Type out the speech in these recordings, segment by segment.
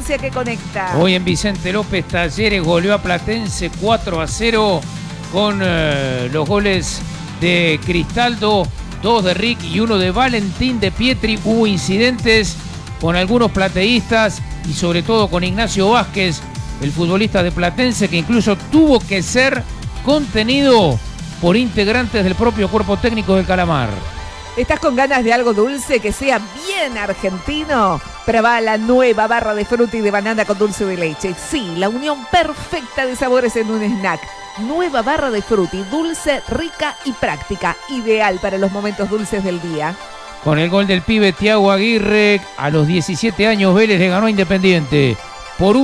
Platense que conecta. Hoy en Vicente López, Talleres goleó a Platense 4-0 con los goles de Cristaldo, 2 de Rick y 1 de Valentín de Pietri. Hubo incidentes con algunos plateístas y sobre todo con Ignacio Vázquez, el futbolista de Platense, que incluso tuvo que ser contenido por integrantes del propio cuerpo técnico del Calamar. ¿Estás con ganas de algo dulce que sea bien argentino? Probá la nueva barra de fruta y de banana con dulce de leche. Sí, la unión perfecta de sabores en un snack. Nueva barra de fruta y dulce, rica y práctica. Ideal para los momentos dulces del día. Con el gol del pibe Thiago Aguirre, a los 17 años Vélez le ganó a Independiente por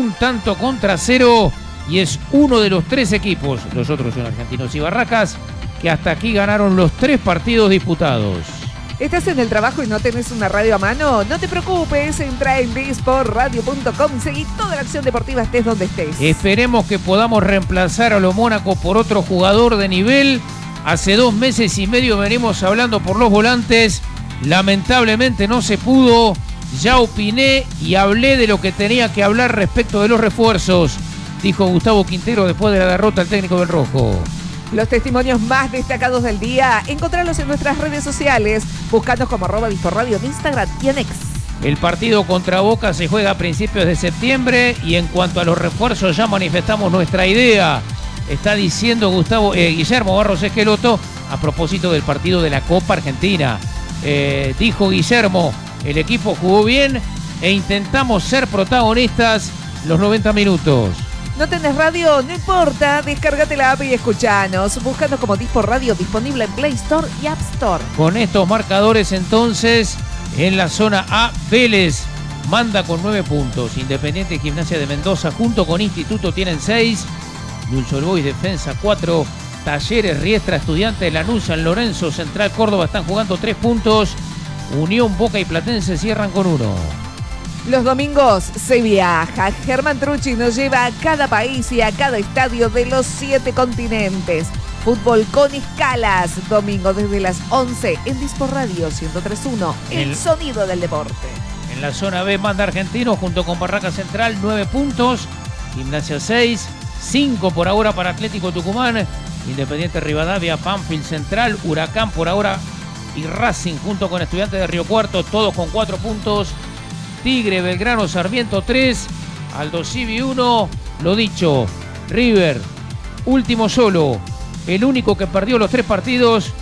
1-0 y es uno de los 3 equipos, los otros son Argentinos y Barracas, que hasta aquí ganaron los 3 partidos disputados. ¿Estás en el trabajo y no tenés una radio a mano? No te preocupes, entra en disporradio.com y seguí toda la acción deportiva estés donde estés. Esperemos que podamos reemplazar a los Mónaco por otro jugador de nivel. Hace 2 meses y medio venimos hablando por los volantes. Lamentablemente no se pudo. Ya opiné y hablé de lo que tenía que hablar respecto de los refuerzos, dijo Gustavo Quintero después de la derrota al técnico del Rojo. Los testimonios más destacados del día, encontrarlos en nuestras redes sociales, buscanos como @disporradio en Instagram y en X. El partido contra Boca se juega a principios de septiembre y en cuanto a los refuerzos ya manifestamos nuestra idea. Está diciendo Guillermo Barros Esqueloto a propósito del partido de la Copa Argentina. Dijo Guillermo, el equipo jugó bien e intentamos ser protagonistas los 90 minutos. ¿No tenés radio? No importa, descárgate la app y escuchanos. Búscanos como Dispor Radio, disponible en Play Store y App Store. Con estos marcadores entonces, en la zona A, Vélez manda con 9 puntos. Independiente y Gimnasia de Mendoza junto con Instituto tienen 6. Newell's Boys Defensa 4. Talleres, Riestra, Estudiantes, Lanús, San Lorenzo, Central Córdoba están jugando 3 puntos. Unión, Boca y Platense cierran con 1. Los domingos se viaja. Germán Trucci nos lleva a cada país y a cada estadio de los 7 continentes. Fútbol con escalas. Domingo desde las 11 en Dispor Radio 103.1. El sonido del deporte. En la zona B manda Argentino junto con Barraca Central 9 puntos. Gimnasia 6. 5 por ahora para Atlético Tucumán. Independiente Rivadavia, Banfield Central, Huracán por ahora y Racing junto con Estudiantes de Río Cuarto, todos con 4 puntos. Tigre, Belgrano, Sarmiento 3, Aldo Civi 1, lo dicho, River, último solo, el único que perdió los 3 partidos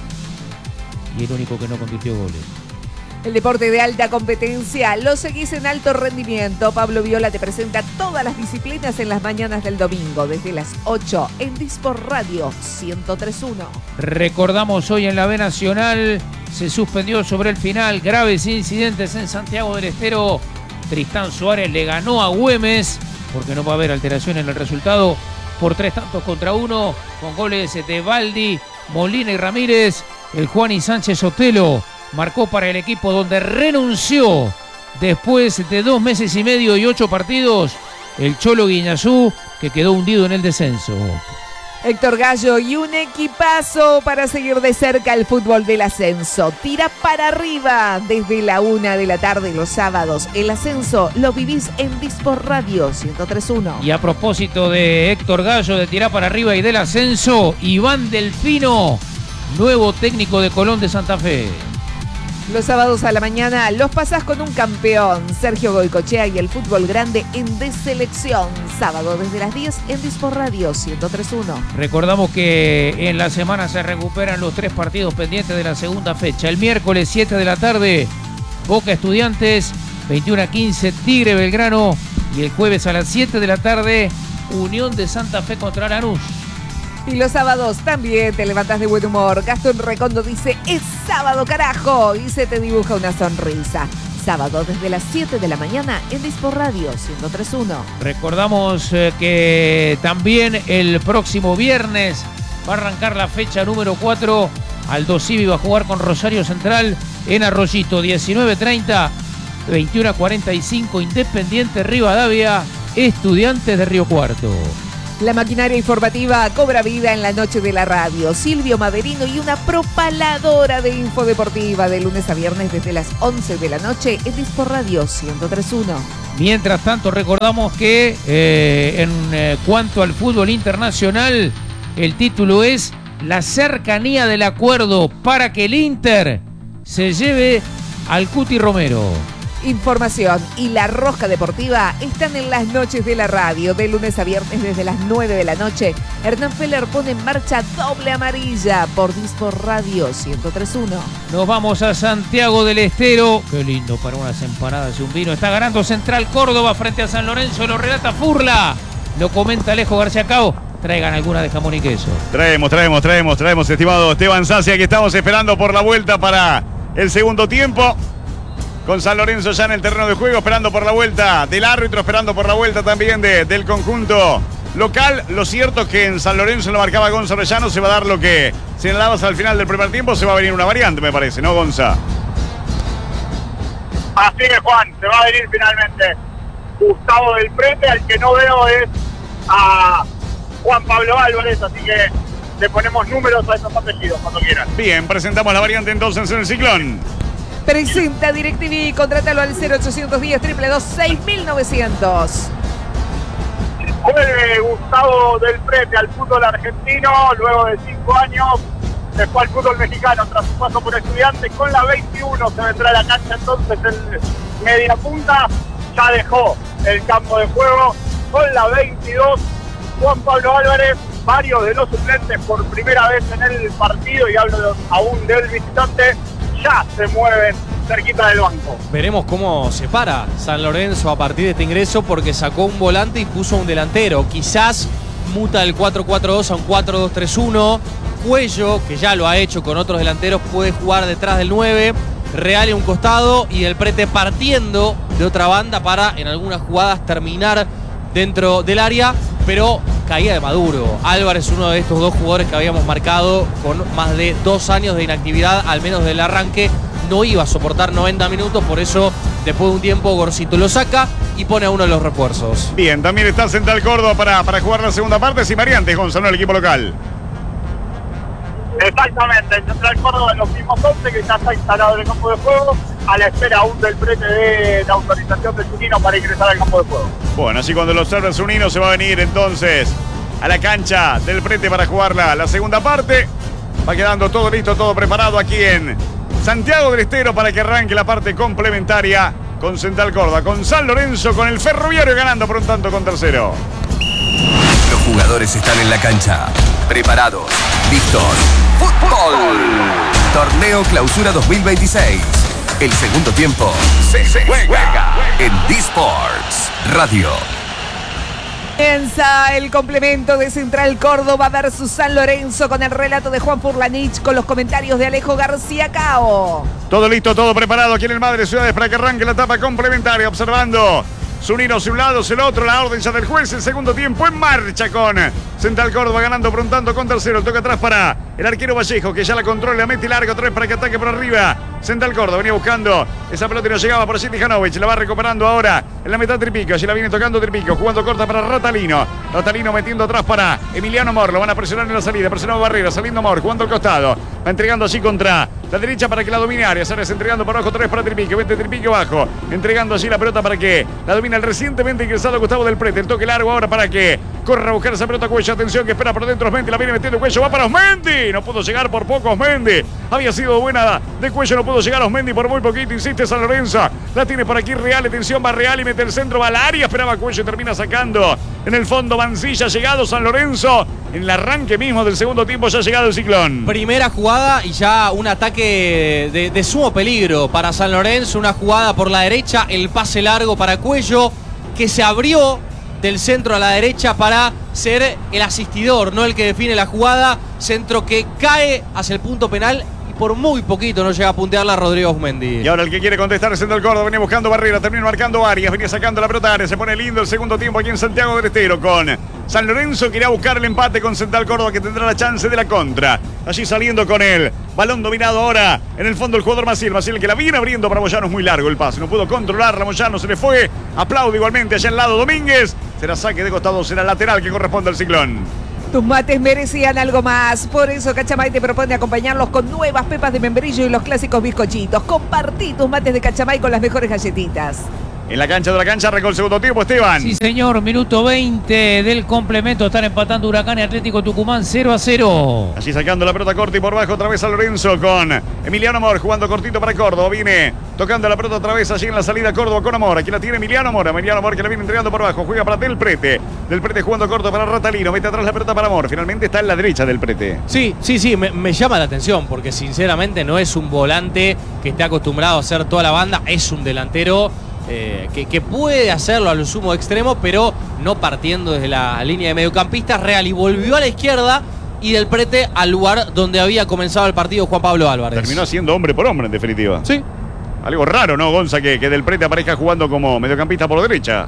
y el único que no convirtió goles. El deporte de alta competencia lo seguís en alto rendimiento. Pablo Viola te presenta todas las disciplinas en las mañanas del domingo, desde las 8 en Dispor Radio 103.1. Recordamos hoy en la B Nacional, se suspendió sobre el final, graves incidentes en Santiago del Estero. Tristán Suárez le ganó a Güemes, porque no va a haber alteración en el resultado, por 3-1, con goles de Baldi, Molina y Ramírez. El Juani Sánchez Sotelo marcó para el equipo donde renunció después de 2 meses y medio y 8 partidos, el Cholo Guiñazú, que quedó hundido en el descenso. Héctor Gallo y un equipazo para seguir de cerca el fútbol del ascenso. Tira para arriba desde la 1 de la tarde los sábados. El ascenso lo vivís en Dispor Radio 103.1. Y a propósito de Héctor Gallo, de tirar para arriba y del ascenso, Iván Delfino, nuevo técnico de Colón de Santa Fe. Los sábados a la mañana los pasás con un campeón, Sergio Goicochea y el fútbol grande en Deselección. Sábado desde las 10 en Dispor Radio 103.1. Recordamos que en la semana se recuperan los 3 partidos pendientes de la segunda fecha. El miércoles 7 de la tarde, Boca Estudiantes, 21:15 Tigre Belgrano. Y el jueves a las 7 de la tarde, Unión de Santa Fe contra Lanús. Y los sábados también te levantás de buen humor. Gastón Recondo dice, es sábado carajo, y se te dibuja una sonrisa. Sábado desde las 7 de la mañana en Dispor Radio 103.1. Recordamos que también el próximo viernes va a arrancar la fecha número 4. Aldo Civi va a jugar con Rosario Central en Arroyito, 19:30, 21:45 Independiente Rivadavia, Estudiantes de Río Cuarto. La maquinaria informativa cobra vida en la noche de la radio. Silvio Maderino y una propaladora de info deportiva de lunes a viernes desde las 11 de la noche en Dispor Radio 103.1. Mientras tanto, recordamos que en cuanto al fútbol internacional, el título es la cercanía del acuerdo para que el Inter se lleve al Cuti Romero. Información y la rosca deportiva están en las noches de la radio. De lunes a viernes desde las 9 de la noche. Hernán Feller pone en marcha doble amarilla por Dispor Radio 103.1. Nos vamos a Santiago del Estero. Qué lindo para unas empanadas y un vino. Está ganando Central Córdoba frente a San Lorenzo. Lo relata Furla. Lo comenta Alejo García Cao. Traigan alguna de jamón y queso. Traemos, estimado Esteban Sacia, que estamos esperando por la vuelta para el segundo tiempo. Con San Lorenzo ya en el terreno de juego, esperando por la vuelta del árbitro, esperando por la vuelta también del conjunto local. Lo cierto es que en San Lorenzo lo marcaba Gonzalo Llano, se va a dar lo que señalabas al final del primer tiempo, se va a venir una variante, me parece, ¿no, Gonza? Así es, Juan, se va a venir finalmente Gustavo del Prete, al que no veo es a Juan Pablo Álvarez, así que le ponemos números a esos apellidos cuando quieran. Bien, presentamos la variante entonces en el ciclón. Presenta DirecTV, contrátalo al 0810-222-6900. Vuelve Gustavo del Prete al fútbol argentino luego de 5 años. Se fue al fútbol mexicano tras su paso por Estudiantes. Con la 21 se vendrá a la cancha entonces el mediapunta. Ya dejó el campo de juego. Con la 22 Juan Pablo Álvarez. Varios de los suplentes por primera vez en el partido, y hablo aún del visitante, ya se mueven cerquita del banco. Veremos cómo se para San Lorenzo a partir de este ingreso, porque sacó un volante y puso un delantero. Quizás muta el 4-4-2 a un 4-2-3-1. Cuello, que ya lo ha hecho con otros delanteros, puede jugar detrás del 9. Real en un costado y el Prete partiendo de otra banda para en algunas jugadas terminar dentro del área, pero caída de Maduro. Álvarez, uno de estos dos jugadores que habíamos marcado con más de 2 años de inactividad, al menos del arranque, no iba a soportar 90 minutos, por eso después de un tiempo Gorcito lo saca y pone a uno de los refuerzos. Bien, también está Central Córdoba para jugar la segunda parte, sin variantes, Gonzalo, el equipo local. Exactamente, el Central Córdoba en los mismos 11 que ya está instalado en el campo de juego, a la espera aún del Prete de la autorización de Zunino para ingresar al campo de juego. Bueno, así cuando lo observa Zunino se va a venir entonces a la cancha del Prete para jugar la segunda parte. Va quedando todo listo, todo preparado aquí en Santiago del Estero para que arranque la parte complementaria con Central Córdoba, con San Lorenzo, con el Ferroviario ganando por un tanto con tercero. Los jugadores están en la cancha, preparados, listos. ¡Fútbol! Torneo Clausura 2026. El segundo tiempo se juega en Disports Radio. Comienza el complemento de Central Córdoba versus San Lorenzo con el relato de Juan Furlanich, con los comentarios de Alejo García Cao. Todo listo, todo preparado aquí en el Madre Ciudades para que arranque la etapa complementaria, observando Zunino hacia un lado, hacia el otro, la orden ya del juez. El segundo tiempo en marcha con Central Córdoba ganando por un tanto con tercero. El toque atrás para el arquero Vallejo, que ya la controla, la mete largo, otra vez para que ataque por arriba. Central Córdoba venía buscando esa pelota y no llegaba por allí Tijanovic. La va recuperando ahora en la mitad Tripico. Allí la viene tocando Tripico, jugando corta para Ratalino. Ratalino metiendo atrás para Emiliano Mor. Lo van a presionar en la salida. Presionado Barrera, saliendo Mor, jugando al costado. Va entregando allí contra la derecha para que la domine Arias. Arias entregando por abajo, 3 para Tripico. Vente Tripico abajo. Entregando allí la pelota para que la domine el recientemente ingresado Gustavo del Prete. El toque largo ahora para que corra a buscar esa pelota Cuello. Atención que espera por dentro Osmendi. La viene metiendo Cuello. Va para Osmendi. No pudo llegar por poco Osmendi. Había sido buena de Cuello. No pudo llegar Osmendi por muy poquito. Insiste San Lorenzo. La tiene por aquí Real. Atención, va Real y mete el centro. Va al área. Esperaba Cuello y termina sacando. En el fondo Mancilla. Llegado San Lorenzo. En el arranque mismo del segundo tiempo ya ha llegado el ciclón. Primera jugada y ya un ataque de sumo peligro para San Lorenzo. Una jugada por la derecha. El pase largo para Cuello, que se abrió del centro a la derecha para ser el asistidor, no el que define la jugada. Centro que cae hacia el punto penal y por muy poquito no llega a puntearla Rodrigo Osmendi. Y ahora el que quiere contestar es Central Córdoba. Venía buscando barrera, termina marcando Arias, venía sacando la pelota Arias. Se pone lindo el segundo tiempo aquí en Santiago del Estero con San Lorenzo, que irá a buscar el empate con Central Córdoba, que tendrá la chance de la contra. Allí saliendo con el balón dominado ahora en el fondo el jugador Maciel. Maciel que la viene abriendo para Moyano, es muy largo el pase. No pudo controlarla Moyano, se le fue. Aplaude igualmente allá al lado Domínguez. Será saque de costado, será lateral que corresponde al ciclón. Tus mates merecían algo más. Por eso Cachamay te propone acompañarlos con nuevas pepas de membrillo y los clásicos bizcochitos. Compartí tus mates de Cachamay con las mejores galletitas. En la cancha de la cancha arrancó el segundo tiempo, Esteban. Sí, señor, minuto 20 del complemento. Están empatando Huracán y Atlético Tucumán 0-0. Allí sacando la pelota corta y por bajo otra vez a Lorenzo con Emiliano Amor jugando cortito para Córdoba. Viene tocando la pelota otra vez allí en la salida Córdoba con Amor. Aquí la tiene Emiliano Amor. Emiliano Amor que la viene entregando por bajo. Juega para Del Prete. Del Prete jugando corto para Ratalino. Mete atrás la pelota para Amor. Finalmente está en la derecha Del Prete. Sí, me llama la atención porque sinceramente no es un volante que esté acostumbrado a hacer toda la banda. Es un delantero que puede hacerlo a lo sumo extremo, pero no partiendo desde la línea de mediocampista real, y volvió a la izquierda y Del Prete al lugar donde había comenzado el partido Juan Pablo Álvarez. Terminó siendo hombre por hombre en definitiva. Sí. Algo raro, ¿no, Gonza? Que Del Prete aparezca jugando como mediocampista por derecha.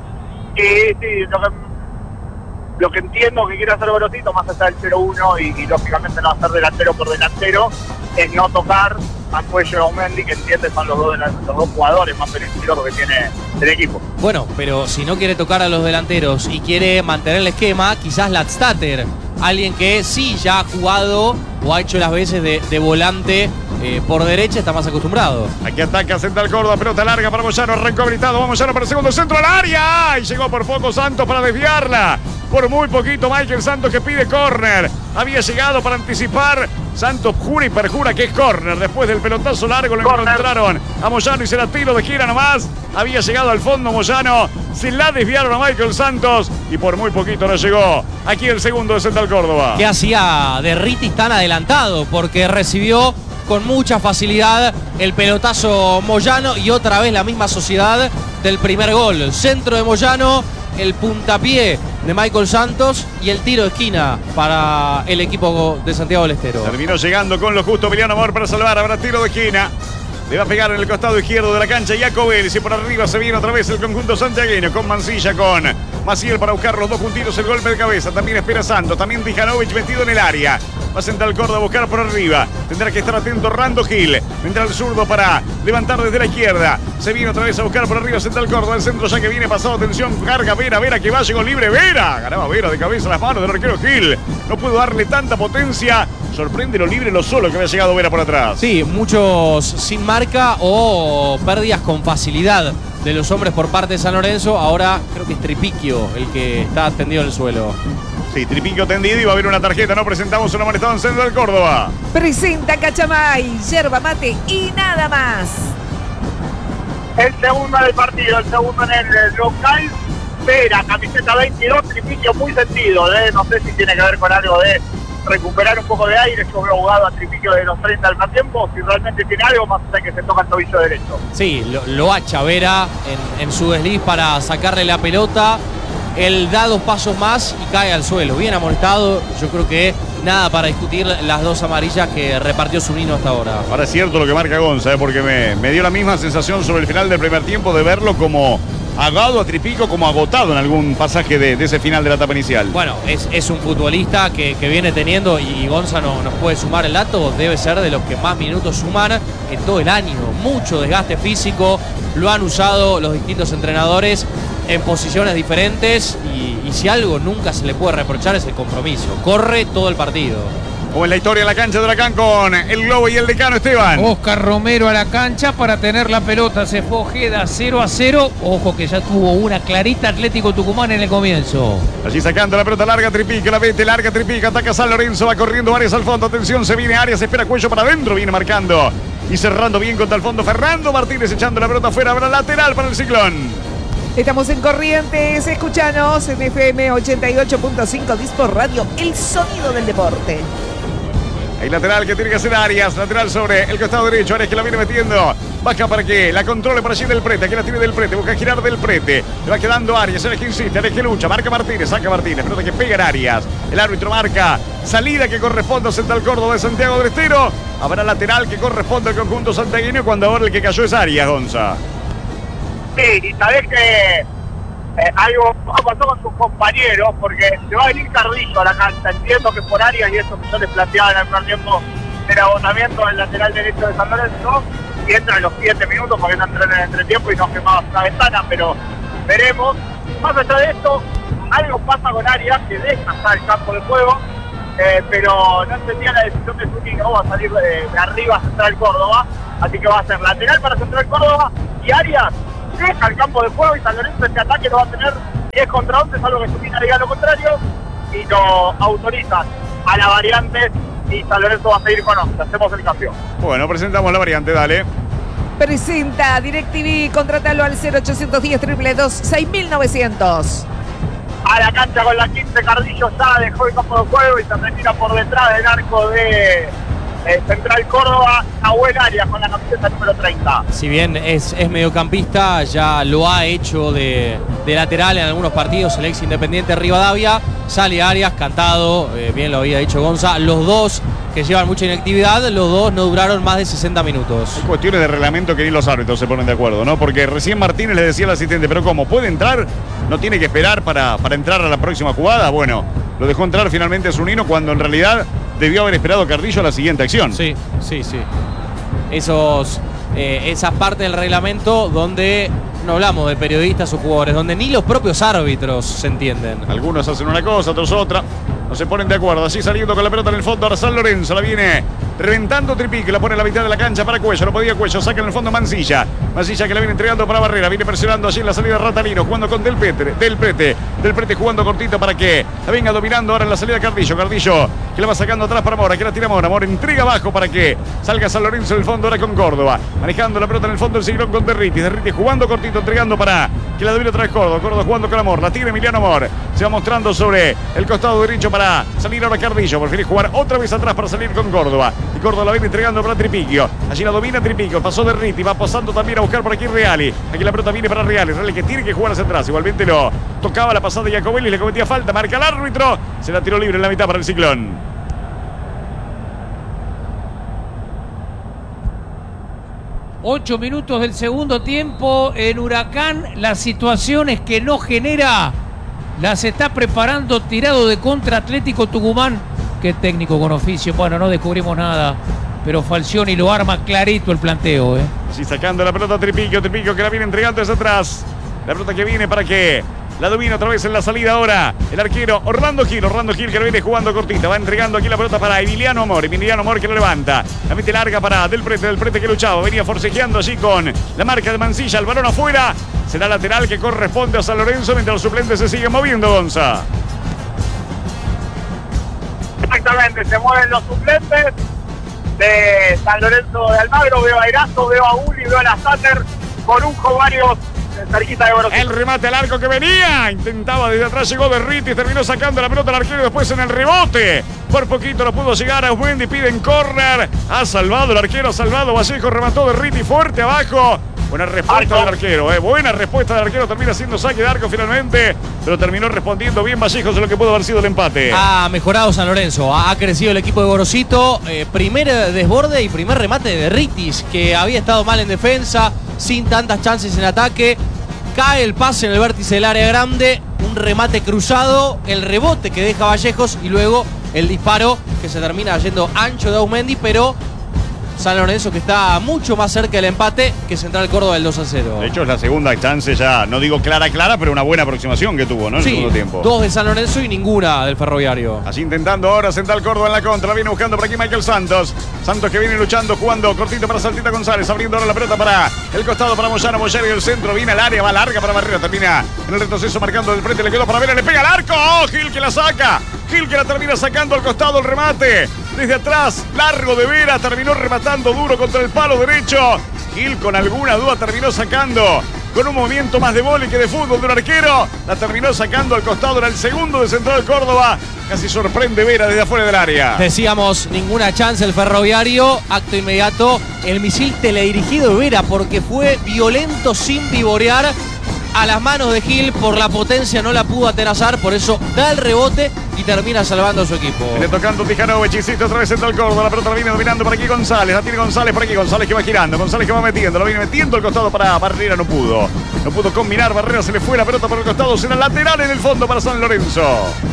Sí, lo que entiendo que quiere hacer Gorosito, más allá del 0-1 y lógicamente no va a ser delantero por delantero, es no tocar a Cuello y a Aumendi, que entiende son los dos jugadores más peligrosos que tiene el equipo. Bueno, pero si no quiere tocar a los delanteros y quiere mantener el esquema, quizás Ladstatter, alguien que sí ya ha jugado o ha hecho las veces de volante por derecha, está más acostumbrado. Aquí ataca Central Córdoba, pelota larga para Moyano, arrancó habilitado, vamos Moyano para el segundo centro al área, y llegó por poco Santos para desviarla, por muy poquito Michael Santos que pide córner, había llegado para anticipar, Santos jura y perjura que es córner, después del pelotazo largo lo encontraron a Moyano y se la tiro de gira nomás, había llegado al fondo Moyano, se la desviaron a Michael Santos y por muy poquito no llegó, aquí el segundo de Central Córdoba. ¿Qué hacía Derritis tan adelantado? Porque recibió con mucha facilidad el pelotazo Moyano y otra vez la misma sociedad del primer gol. Centro de Moyano, el puntapié de Michael Santos y el tiro de esquina para el equipo de Santiago del Estero. Terminó llegando con lo justo Emiliano Amor para salvar, habrá tiro de esquina. Le va a pegar en el costado izquierdo de la cancha Jacobelli. Y por arriba se viene otra vez el conjunto santiagueño con Mancilla, con Maciel para buscar los dos puntitos, el golpe de cabeza. También espera Santos, también Dijanovic metido en el área. Va a Central Córdoba a buscar por arriba. Tendrá que estar atento Rando Gil. Vendrá el zurdo para levantar desde la izquierda. Se viene otra vez a buscar por arriba Central Córdoba. El centro ya que viene pasado. Atención, carga Vera que va, llegó libre. Vera. Ganaba Vera de cabeza a las manos del arquero Gil. No pudo darle tanta potencia. Sorprende lo libre, lo solo que había llegado Vera por atrás. Sí, muchos sin marca o pérdidas con facilidad de los hombres por parte de San Lorenzo. Ahora creo que es Tripiquio el que está tendido en el suelo. Sí, Tripiquio tendido y va a haber una tarjeta. No presentamos un amonestado en Central Córdoba. Presenta Cachamay, yerba mate y nada más. El segundo del partido, el segundo en el local. Vera, camiseta 22, Tripiquio muy sentido. No sé si tiene que ver con algo de recuperar un poco de aire. Yo veo jugado a Tripiquio de los 30 al más tiempo. Si realmente tiene algo, más allá que se toca el tobillo derecho. Sí, lo hacha Vera en su desliz para sacarle la pelota. Él da dos pasos más y cae al suelo. Bien amonestado. Yo creo que nada para discutir las dos amarillas que repartió Zunino hasta ahora. Ahora es cierto lo que marca Gonza, porque me dio la misma sensación sobre el final del primer tiempo de verlo como agado a Tripico, como agotado en algún pasaje de ese final de la etapa inicial. Bueno, es un futbolista que viene teniendo, y Gonza nos puede sumar el dato, debe ser de los que más minutos suman en todo el año. Mucho desgaste físico, lo han usado los distintos entrenadores en posiciones diferentes y si algo nunca se le puede reprochar es el compromiso. Corre todo el partido. Como en la historia de la cancha de Huracán con el Globo y el Decano, Esteban. Oscar Romero a la cancha para tener la pelota. Se fue Ojeda 0-0. Ojo que ya tuvo una clarita Atlético Tucumán en el comienzo. Allí sacando la pelota larga, Tripica, la vete larga, Tripica, ataca San Lorenzo, va corriendo Arias al fondo. Atención, se viene Arias, espera Cuello para adentro, viene marcando y cerrando bien contra el fondo. Fernando Martínez echando la pelota afuera, habrá lateral para el Ciclón. Estamos en Corrientes, escuchanos en FM 88.5 Dispor Radio, el sonido del deporte. Hay lateral que tiene que hacer Arias, lateral sobre el costado derecho, Arias que la viene metiendo, baja para que la controle para allí Del Prete, aquí la tiene Del Prete, busca girar Del Prete, le va quedando Arias, Arias que insiste, Arias que lucha, marca Martínez, saca Martínez, pelota que pega en Arias, el árbitro marca salida que corresponde a Central Córdoba de Santiago del Estero, habrá lateral que corresponde al conjunto santiagueño cuando ahora el que cayó es Arias, Gonza. Sí, y sabés que algo pasó con sus compañeros, porque se va a venir Carrillo a la cancha. Entiendo que por Arias y eso que yo les planteaba en el primer tiempo del agotamiento del lateral derecho de San Lorenzo, y entra en los 7 minutos porque no entró en el entretiempo y no quemaba una ventana, pero veremos. Más allá de esto, algo pasa con Arias que deja estar el campo de juego, pero no entendía la decisión de Zunino, va a salir de arriba a Central Córdoba, así que va a ser lateral para Central Córdoba y Arias deja el campo de juego y San Lorenzo este ataque lo va a tener 10 contra 11, salvo que Supina diga lo contrario y lo autorizan a la variante y San Lorenzo va a seguir con 11. Hacemos el cambio. Bueno, presentamos la variante, dale. Presenta DirecTV, contrátalo al 0810-222-6900. A la cancha con la 15, Cardillo ya dejó el campo de juego y se retira por detrás del arco de Central Córdoba, Nahuel Arias con la camiseta número 30. Si bien es mediocampista, ya lo ha hecho de lateral en algunos partidos el ex Independiente Rivadavia. Sale Arias, cantado, bien lo había dicho Gonza. Los dos que llevan mucha inactividad, los dos no duraron más de 60 minutos. Hay cuestiones de reglamento que ni los árbitros se ponen de acuerdo, ¿no? Porque recién Martínez le decía al asistente, pero ¿cómo? ¿Puede entrar? ¿No tiene que esperar para entrar a la próxima jugada? Bueno, lo dejó entrar finalmente Zunino cuando en realidad debió haber esperado Cardillo a la siguiente acción. Sí. Esas partes del reglamento donde no hablamos de periodistas o jugadores, donde ni los propios árbitros se entienden. Algunos hacen una cosa, otros otra. No se ponen de acuerdo. Así saliendo con la pelota en el fondo. Ahora San Lorenzo la viene reventando Tripique. La pone en la mitad de la cancha para Cuello. No podía Cuello. Saca en el fondo Mancilla. Mancilla que la viene entregando para Barrera. Viene presionando allí en la salida Ratalino. Jugando con Del Prete jugando cortito para que la venga dominando ahora en la salida Cardillo. Cardillo que la va sacando atrás para Mora. Que la tira Mora. Mora entrega abajo para que salga San Lorenzo en el fondo ahora con Córdoba. Manejando la pelota en el fondo el Sigrón con Derriti. Derriti jugando cortito. Entregando para que la domine otra vez Córdoba. Córdoba jugando con Amor. La tira Emiliano Amor. Se va mostrando sobre el costado derecho para salir ahora Cardillo. Prefiere jugar otra vez atrás para salir con Córdoba. Y Córdoba la viene entregando para Tripiquio. Allí la domina Tripiquio. Pasó Derriti. Va pasando también a buscar por aquí Reali. Aquí la pelota viene para Reali. Reali que tiene que jugar hacia atrás. Igualmente lo tocaba la pasada de Jacobelli. Le cometía falta. Marca el árbitro. Se la tiró libre en la mitad para el Ciclón. 8 minutos del segundo tiempo en Huracán. Las situaciones que no genera las está preparando tirado de contra Atlético Tucumán. Qué técnico con oficio. Bueno, no descubrimos nada, pero Falcioni lo arma clarito el planteo. Así sacando la pelota Tripiquio. Tripiquio que la viene entregando hacia atrás. La pelota que viene para que la domina otra vez en la salida ahora el arquero Orlando Gil que lo viene jugando cortita. Va entregando aquí la pelota para Emiliano Amor. Emiliano Amor que lo levanta. La mete larga para Del Prete que luchaba. Venía forcejeando allí con la marca de Mancilla. El balón afuera. Será lateral que corresponde a San Lorenzo mientras los suplentes se siguen moviendo, Gonza. Exactamente, se mueven los suplentes de San Lorenzo de Almagro. Veo a Erazo, veo a Uli, veo a la Sater, Corujo, varios cerquita de Gorosito. El remate al arco que venía. Intentaba desde atrás, llegó Derriti, terminó sacando la pelota al arquero y después en el rebote. Por poquito lo pudo llegar a Usmendi, piden córner. Ha salvado el arquero, ha salvado Vallejo, remató Derriti fuerte abajo. Buena respuesta del arquero, buena respuesta del arquero. Termina siendo saque de arco finalmente, pero terminó respondiendo bien Vallejos de lo que pudo haber sido el empate. Ha mejorado San Lorenzo, ha crecido el equipo de Gorosito. Primer desborde y primer remate de Derritis, que había estado mal en defensa, sin tantas chances en ataque. Cae el pase en el vértice del área grande, un remate cruzado, el rebote que deja Vallejos y luego el disparo que se termina yendo ancho de Ausmendi, pero San Lorenzo que está mucho más cerca del empate que Central Córdoba del 2-0. De hecho es la segunda chance ya, no digo clara, pero una buena aproximación que tuvo, ¿no? En el segundo tiempo. 2 de San Lorenzo y ninguna del Ferroviario. Así intentando ahora Central Córdoba en la contra, la viene buscando por aquí Michael Santos. Santos que viene luchando, jugando cortito para Saltita González, abriendo ahora la pelota para el costado para Moyano, Moyano y el centro, viene al área, va larga para Barrera, termina en el retroceso marcando del frente, le quedó para Vera, le pega al arco, Gil que la saca, Gil que la termina sacando al costado el remate, desde atrás, largo de Vera, terminó rematando duro contra el palo derecho, Gil con alguna duda terminó sacando, con un movimiento más de vóley que de fútbol de un arquero, la terminó sacando al costado, era el segundo de Central Córdoba, casi sorprende Vera desde afuera del área. Decíamos, ninguna chance el Ferroviario, acto inmediato, el misil teledirigido de Vera, porque fue violento sin vivorear a las manos de Gil, por la potencia no la pudo atenazar, por eso da el rebote y termina salvando a su equipo. Viene tocando Tijanovic, insiste otra vez Central Córdoba, la pelota la viene dominando por aquí González, la tiene González por aquí, González que va girando, González que va metiendo, lo viene metiendo al costado para Barrera, no pudo combinar, Barrera se le fue la pelota por el costado, será lateral en el fondo para San Lorenzo.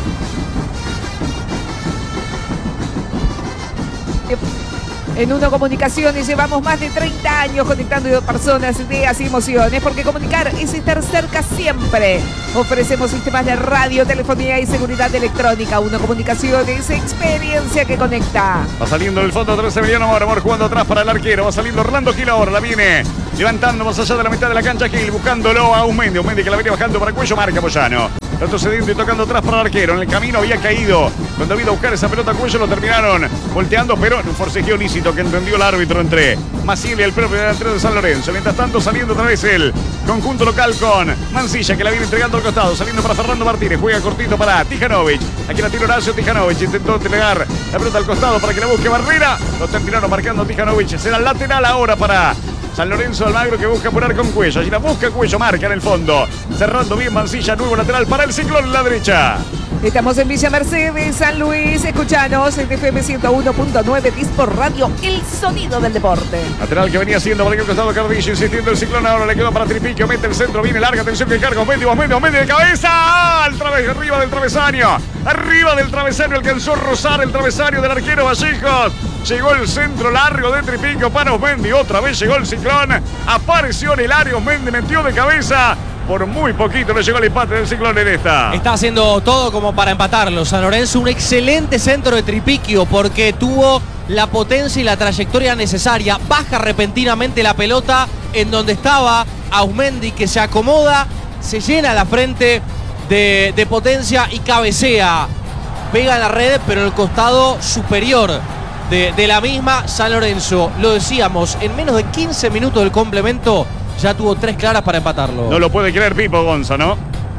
En Uno Comunicaciones llevamos más de 30 años conectando personas, ideas y emociones, porque comunicar es estar cerca siempre. Ofrecemos sistemas de radio, telefonía y seguridad electrónica. Uno Comunicaciones, experiencia que conecta. Va saliendo del fondo 13 Emiliano Amor, Amor jugando atrás para el arquero, va saliendo Orlando Gil ahora, la viene Levantando más allá de la mitad de la cancha Gil, buscándolo a Ausmendi. Ausmendi que la venía bajando para Cuello, marca Moyano. Retrocediendo y tocando atrás para el arquero. En el camino había caído. Cuando vino a buscar esa pelota a Cuello lo terminaron volteando, pero en un forcejeo lícito que entendió el árbitro entre Maciel y el propio delantero de San Lorenzo. Mientras tanto saliendo otra vez el conjunto local con Mancilla que la viene entregando al costado. Saliendo para Fernando Martínez. Juega cortito para Tijanovic. Aquí la tira Horacio Tijanovic. Intentó entregar la pelota al costado para que la busque Barrera. Lo terminaron marcando Tijanovic. Será lateral ahora para San Lorenzo Almagro que busca apurar con Cuello. Allí la busca Cuello, marca en el fondo. Cerrando bien Mancilla, nuevo lateral para el Ciclón en la derecha. Estamos en Villa Mercedes, San Luis. Escuchanos en FM 101.9 Dispor Radio, el sonido del deporte. Lateral que venía haciendo por aquel costado Cardillo, insistiendo el Ciclón. Ahora le quedó para Tripiquio, mete el centro, viene larga, atención que carga Osmendi de cabeza. Arriba del travesaño. Arriba del travesaño alcanzó a rozar el travesaño del arquero Vallejos. Llegó el centro largo de Tripiquio para Osmendi. Otra vez llegó el Ciclón. Apareció en el área. Osmendi metió de cabeza. Por muy poquito le llegó el empate del Ciclón en esta. Está haciendo todo como para empatarlo San Lorenzo. Un excelente centro de Tripiquio porque tuvo la potencia y la trayectoria necesaria. Baja repentinamente la pelota en donde estaba Ausmendi, que se acomoda, se llena la frente de potencia y cabecea. Pega en la red, pero el costado superior de la misma San Lorenzo. Lo decíamos, en menos de 15 minutos del complemento ya tuvo 3 claras para empatarlo. No lo puede creer Pipo Gonza, ¿no?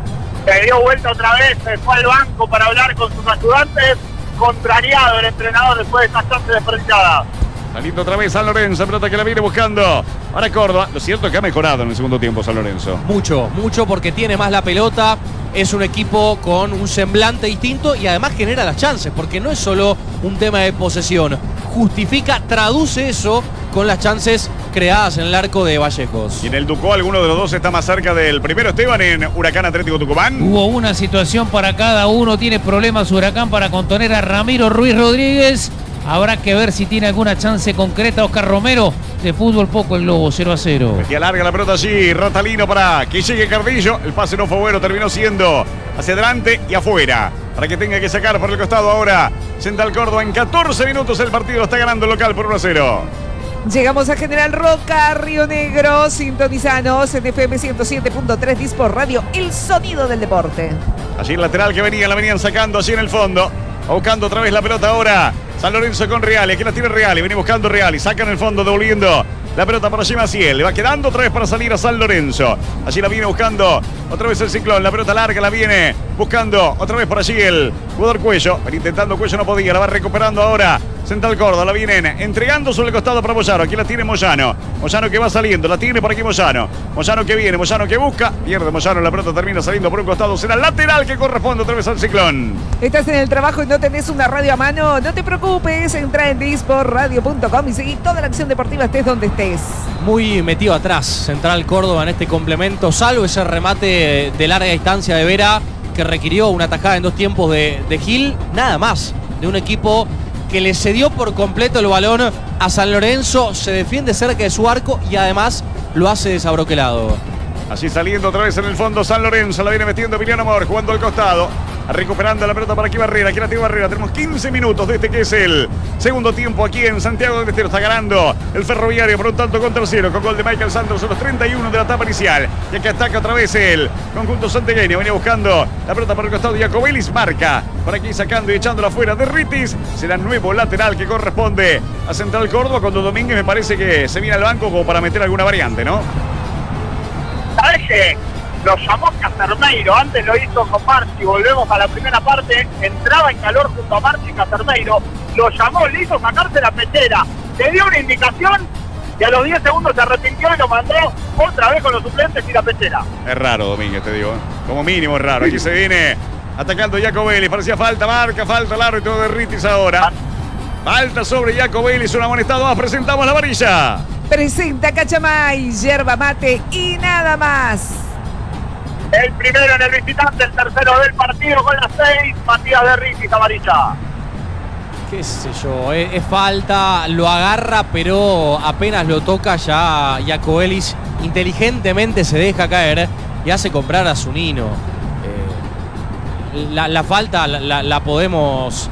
Se dio vuelta otra vez, se fue al banco para hablar con sus ayudantes. Contrariado el entrenador después de esta chance desperdiciada. Saliendo otra vez San Lorenzo, pelota que la viene buscando. Ahora Córdoba. Lo cierto es que ha mejorado en el segundo tiempo San Lorenzo. Mucho porque tiene más la pelota. Es un equipo con un semblante distinto y además genera las chances, porque no es solo un tema de posesión. Justifica, traduce eso con las chances creadas en el arco de Vallejos. Y en el Ducó, alguno de los dos está más cerca del primero, Esteban, en Huracán Atlético Tucumán. Hubo una situación para cada uno. Tiene problemas Huracán para contener a Ramiro Ruiz Rodríguez. Habrá que ver si tiene alguna chance concreta Oscar Romero. De fútbol poco el Lobo, 0-0. Metía larga la pelota allí, Ratalino para que llegue Cardillo. El pase no fue bueno, terminó siendo hacia adelante y afuera. Para que tenga que sacar por el costado ahora Central Córdoba. En 14 minutos el partido lo está ganando el local por 1-0. Llegamos a General Roca, Río Negro. Sintonizanos en FM 107.3 Dispor Radio, el sonido del deporte. Allí el lateral que la venían sacando allí en el fondo. Va buscando otra vez la pelota ahora San Lorenzo con Reali. Aquí la tiene Reali. Viene buscando Reali. Saca en el fondo, devolviendo la pelota para allí Maciel. Le va quedando otra vez para salir a San Lorenzo. Allí la viene buscando otra vez el Ciclón. La pelota larga la viene buscando otra vez por allí el jugador Cuello. Ven intentando Cuello, no podía. La va recuperando ahora Central Córdoba. La vienen entregando sobre el costado para Moyano. Aquí la tiene Moyano. Moyano que va saliendo. La tiene por aquí Moyano. Moyano que viene. Moyano que busca. Pierde Moyano. La pelota termina saliendo por un costado. Será lateral que corresponde otra vez al Ciclón. ¿Estás en el trabajo y no tenés una radio a mano? No te preocupes. Entra en disporradio.com y seguí toda la acción deportiva estés donde estés. Muy metido atrás Central Córdoba en este complemento, salvo ese remate de larga distancia de Vera que requirió una atajada en 2 tiempos de Gil. Nada más de un equipo que le cedió por completo el balón a San Lorenzo, se defiende cerca de su arco y además lo hace desabroquelado. Así saliendo otra vez en el fondo San Lorenzo, la viene metiendo Emiliano Amor, jugando al costado, recuperando la pelota para aquí Barrera, aquí la tiene Barrera. Tenemos 15 minutos de este que es el segundo tiempo aquí en Santiago del Estero. Está ganando el Ferroviario por un tanto contra el 0 con gol de Michael Santos en los 31 de la etapa inicial. Y aquí ataca otra vez el conjunto santiagueño. Venía buscando la pelota por el costado. Jacobelis marca por aquí sacando y echándola afuera de Ritis. Será nuevo lateral que corresponde a Central Córdoba, cuando Domínguez me parece que se viene al banco como para meter alguna variante, ¿no? ¿Sabes qué? Lo llamó Casermeiro, antes lo hizo con Marchi, volvemos a la primera parte, entraba en calor junto a Marchi Casermeiro, lo llamó, le hizo sacarse la pechera, le dio una indicación y a los 10 segundos se arrepintió y lo mandó otra vez con los suplentes y la pechera. Es raro, Domínguez, te digo, como mínimo es raro. Aquí se viene atacando Jacobelis, parecía falta, marca, falta el árbitro de Ritis ahora. Falta sobre Jacobelis, un amonestado más, presentamos la varilla. Presenta Cachamay, yerba mate y nada más. El primero en el visitante, el tercero del partido con las 6, Matías de Ritis, amarilla. Qué sé yo, es falta, lo agarra, pero apenas lo toca ya Jacobelis inteligentemente se deja caer y hace comprar a Zunino. La falta la podemos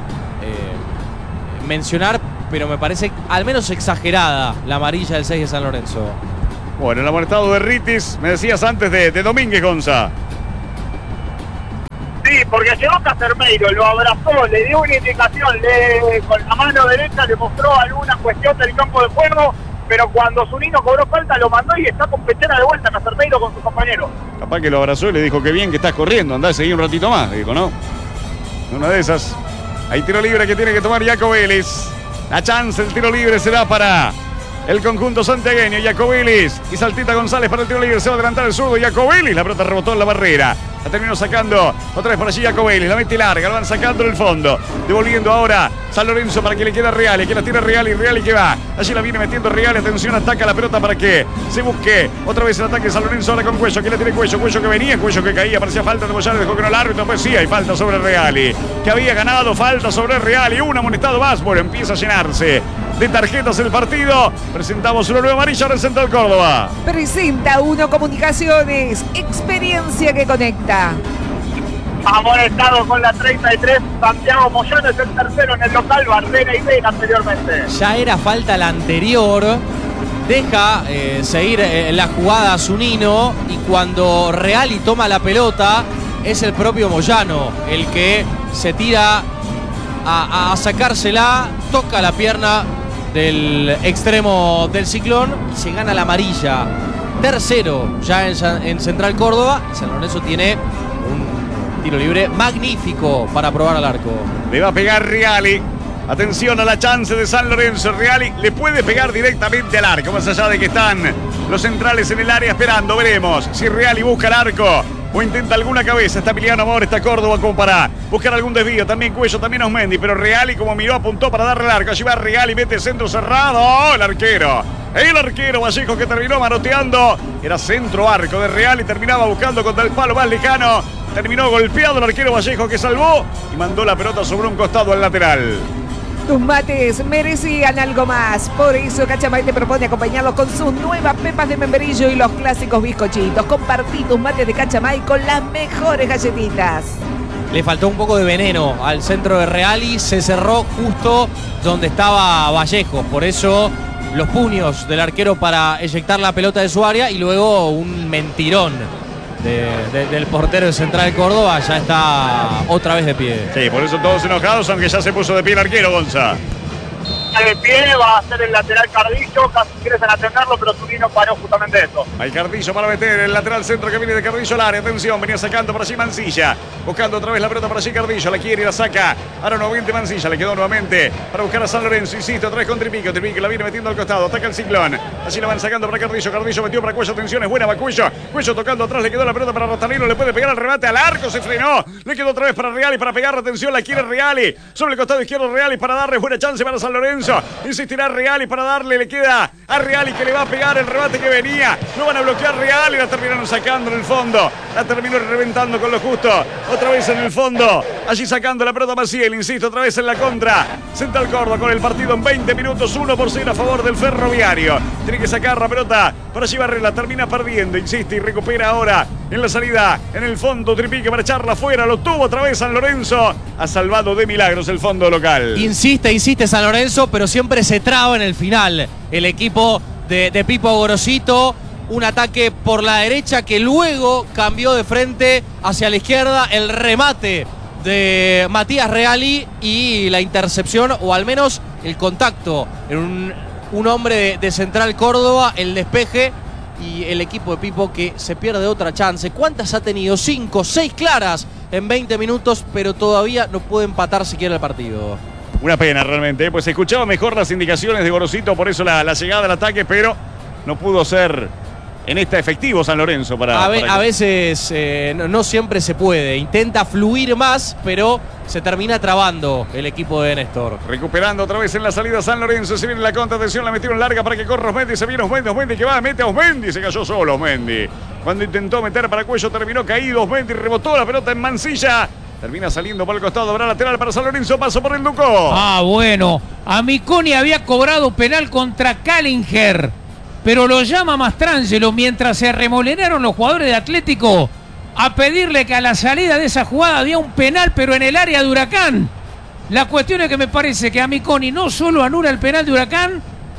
mencionar, pero me parece al menos exagerada la amarilla del 6 de San Lorenzo. Bueno, el amonestado de Ritis, me decías antes de Domínguez, Gonza. Sí, porque llegó Casermeiro, lo abrazó, le dio una indicación, con la mano derecha le mostró alguna cuestión del campo de juego, pero cuando Zunino cobró falta lo mandó y está con pechera de vuelta Casermeiro con sus compañeros. Capaz que lo abrazó y le dijo que bien que estás corriendo, andá a seguir un ratito más, dijo, ¿no? Una de esas. Hay tiro libre que tiene que tomar Jacobelis. La chance, el tiro libre será para el conjunto santiagueño. Jacobelis y Saltita González para el tiro libre. Se va a adelantar el zurdo Jacobelis. La pelota rebotó en la barrera. La terminó sacando otra vez por allí Jacobelis. La mete larga, la van sacando en el fondo. Devolviendo ahora San Lorenzo para que le quede a Reali. Que la tira Reali, Reali que va. Allí la viene metiendo Reali. Atención, ataca la pelota para que se busque otra vez el ataque de San Lorenzo. Ahora con Cuello. Que la tiene Cuello. Cuello que venía, Cuello que caía. Parecía falta de Boyar. Dejó que no el árbitro. Pues sí, hay falta sobre Reali. Que había ganado, falta sobre Reali. Un amonestado más. Bueno, empieza a llenarse de tarjetas el partido. Presentamos una nueva amarilla ahora en Central Córdoba. Presenta Uno Comunicaciones, experiencia que conecta. Amonestado con la 33, Santiago Moyano es el tercero en el local, Bardera y Vega anteriormente. Ya era falta la anterior. Deja seguir la jugada a Zunino y cuando Reali toma la pelota es el propio Moyano el que se tira a sacársela, toca la pierna del extremo del Ciclón, se gana la amarilla. Tercero ya en Central Córdoba. San Lorenzo tiene un tiro libre magnífico para probar al arco. Le va a pegar Reali. Atención a la chance de San Lorenzo. Reali le puede pegar directamente al arco, más allá de que están los centrales en el área esperando. Veremos si Reali busca el arco o intenta alguna cabeza. Está Emiliano Amor, está Córdoba como para buscar algún desvío. También Cuello, también Osmendi, pero Reali como miró apuntó para darle el arco. Allí va Reali, mete centro cerrado. ¡Oh, el arquero! El arquero Vallejo que terminó manoteando. Era centro arco de Reali, terminaba buscando contra el palo más lejano. Terminó golpeado el arquero Vallejo que salvó y mandó la pelota sobre un costado al lateral. Tus mates merecían algo más. Por eso Cachamay te propone acompañarlos con sus nuevas pepas de membrillo y los clásicos bizcochitos. Compartí tus mates de Cachamay con las mejores galletitas. Le faltó un poco de veneno al centro de Reali. Se cerró justo donde estaba Vallejo. Por eso los puños del arquero para eyectar la pelota de su área y luego un mentirón del portero de Central Córdoba. Ya está otra vez de pie. Sí, por eso todos enojados, aunque ya se puso de pie el arquero, Gonza. De pie va a ser el lateral Cardillo, casi quieren atenderlo, pero Zunino paró justamente eso. Hay Cardillo para meter el lateral centro que viene de Cardillo al área. Atención, venía sacando por allí Mancilla. Buscando otra vez la pelota por allí Cardillo. La quiere y la saca. Ahora nuevamente Mancilla. Le quedó nuevamente para buscar a San Lorenzo. Insiste, otra vez con Tripico. Tripico la viene metiendo al costado. Ataca el Ciclón. Así la van sacando para Cardillo. Cardillo metió para Cuello. Atención, es buena va Cuello. Cuello tocando atrás. Le quedó la pelota para Rastanero. Le puede pegar el remate al arco. Se frenó. Le quedó otra vez para Reali para pegar. Atención, la quiere Reali. Sobre el costado izquierdo Reali para darle buena chance para San Lorenzo. Insistirá Reali para darle. Le queda a Reali que le va a pegar el remate que venía. No van a bloquear Reali. La terminaron sacando en el fondo. La terminó reventando con lo justo. Otra vez en el fondo. Allí sacando la pelota Maciel. Insisto, otra vez en la contra. Central Córdoba con el partido en 20 minutos. 1-0 a favor del Ferroviario. Tiene que sacar la pelota. Por allí Barrela termina perdiendo. Insiste y recupera ahora en la salida. En el fondo Tripique para echarla afuera. Lo tuvo otra vez San Lorenzo. Ha salvado de milagros el fondo local. Insiste San Lorenzo, pero siempre se traba en el final. El equipo de Pipo Gorosito. Un ataque por la derecha que luego cambió de frente hacia la izquierda. El remate de Matías Reali y la intercepción, o al menos el contacto en un hombre de Central Córdoba, el despeje y el equipo de Pipo que se pierde otra chance. ¿Cuántas ha tenido? 5, 6 claras en 20 minutos, pero todavía no puede empatar siquiera el partido. Una pena realmente, pues escuchaba mejor las indicaciones de Gorosito, por eso la llegada al ataque, pero no pudo ser en esta efectivo San Lorenzo para veces no siempre se puede. Intenta fluir más, pero se termina trabando el equipo de Néstor. Recuperando otra vez en la salida San Lorenzo. Se viene la contra, atención, la metieron larga para que corra Osmendi. Se viene Osmendi que va, mete a Osmendi. Se cayó solo Osmendi. Cuando intentó meter para Cuello terminó caído Osmendi. Rebotó la pelota en Mancilla. Termina saliendo por el costado, habrá lateral para San Lorenzo, paso por el Ducó. Ah, bueno. Amiconi había cobrado penal contra Callinger, pero lo llama Mastrangelo mientras se arremolinaron los jugadores de Atlético a pedirle que a la salida de esa jugada había un penal, pero en el área de Huracán. La cuestión es que me parece que Amiconi no solo anula el penal de Huracán,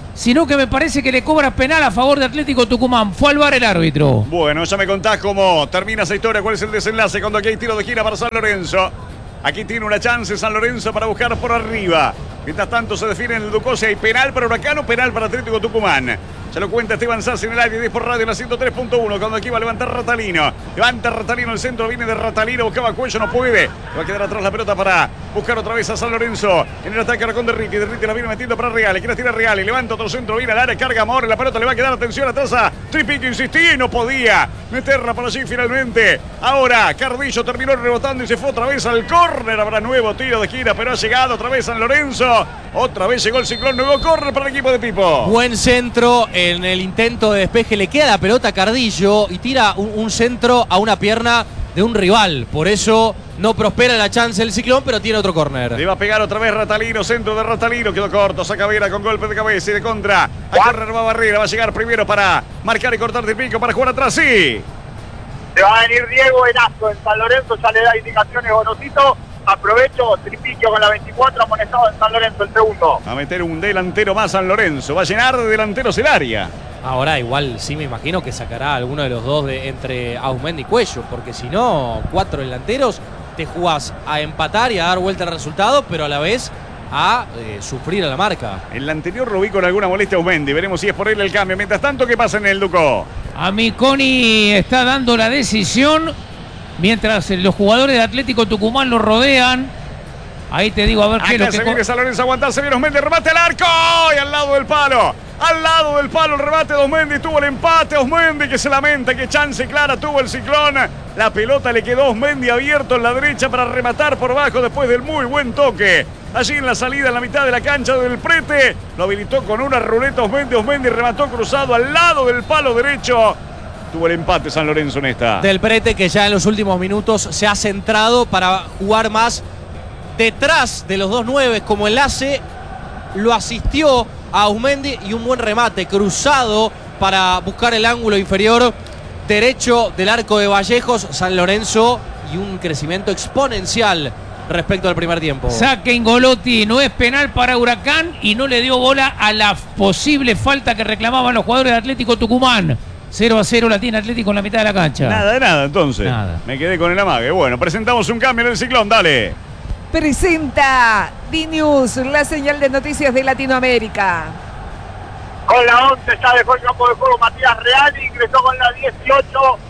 sino que me parece que le cobra penal a favor de Atlético Tucumán. Fue al VAR el árbitro. Bueno, ya me contás cómo termina esa historia, cuál es el desenlace cuando aquí hay tiro de esquina para San Lorenzo. Aquí tiene una chance San Lorenzo para buscar por arriba. Mientras tanto se define en el Ducó si hay penal para Huracán o penal para Atlético Tucumán. Ya lo cuenta Esteban Sassi en el área 10 por radio en la 103.1. Cuando aquí va a levantar Ratalino. Levanta Ratalino, el centro viene de Ratalino. Buscaba Cuello, no puede. Va a quedar atrás la pelota para buscar otra vez a San Lorenzo. En el ataque ahora con Derriti. Derriti la viene metiendo para Reale. Quiere tirar Reale. Levanta otro centro, viene al área. Carga Amor. La pelota le va a quedar atención atrás a Tripi que insistía y no podía meterla por allí finalmente. Ahora Cardillo terminó rebotando y se fue otra vez al córner. Habrá nuevo tiro de esquina, pero ha llegado otra vez San Lorenzo. Otra vez llegó el Ciclón. Nuevo córner para el equipo de Pipo. Buen centro en el intento de despeje. Le queda la pelota a Cardillo y tira un centro a una pierna de un rival. Por eso no prospera la chance del Ciclón, pero tiene otro córner. Le va a pegar otra vez Ratalino, centro de Ratalino, quedó corto, saca Vera con golpe de cabeza y de contra. A córner va Barrera, va a llegar primero para marcar y cortar de pico, para jugar atrás, sí. Se va a venir Diego Erazo en San Lorenzo, ya le da indicaciones Gorosito. Aprovecho, Tripiquio con la 24, amonestado en San Lorenzo el segundo. Va a meter un delantero más San Lorenzo, va a llenar de delanteros el área. Ahora igual sí me imagino que sacará alguno de los dos entre Auzmendi y Cuello, porque si no, 4 delanteros, te jugás a empatar y a dar vuelta al resultado, pero a la vez a sufrir a la marca. En la anterior lo vi con alguna molestia a Auzmendi, veremos si es por él el cambio. Mientras tanto, ¿qué pasa en el Ducó? A mí Coni está dando la decisión mientras los jugadores de Atlético Tucumán lo rodean. Ahí te digo, a ver qué es lo Acá se que... viene San Lorenzo a aguantarse bien Auzmendi, remate al arco y al lado del palo. Al lado del palo el remate de Auzmendi, tuvo el empate Auzmendi que se lamenta, que chance clara tuvo el Ciclón. La pelota le quedó a Auzmendi abierto en la derecha para rematar por bajo después del muy buen toque. Allí en la salida, en la mitad de la cancha del Prete, lo habilitó con una ruleta Auzmendi remató cruzado al lado del palo derecho. Tuvo el empate San Lorenzo en esta. Del Prete que ya en los últimos minutos se ha centrado para jugar más detrás de los dos nueves como enlace. Lo asistió a Auzmendi y un buen remate cruzado para buscar el ángulo inferior derecho del arco de Vallejos. San Lorenzo y un crecimiento exponencial respecto al primer tiempo. Saque Ingolotti, no es penal para Huracán y no le dio bola a la posible falta que reclamaban los jugadores de Atlético Tucumán. 0-0 la tiene Atlético en la mitad de la cancha. Nada de nada entonces. Nada. Me quedé con el amague. Bueno, presentamos un cambio en el Ciclón, dale. Presenta D-News, la señal de noticias de Latinoamérica. Con la 11 ya dejó el campo de juego Matías Real, ingresó con la 18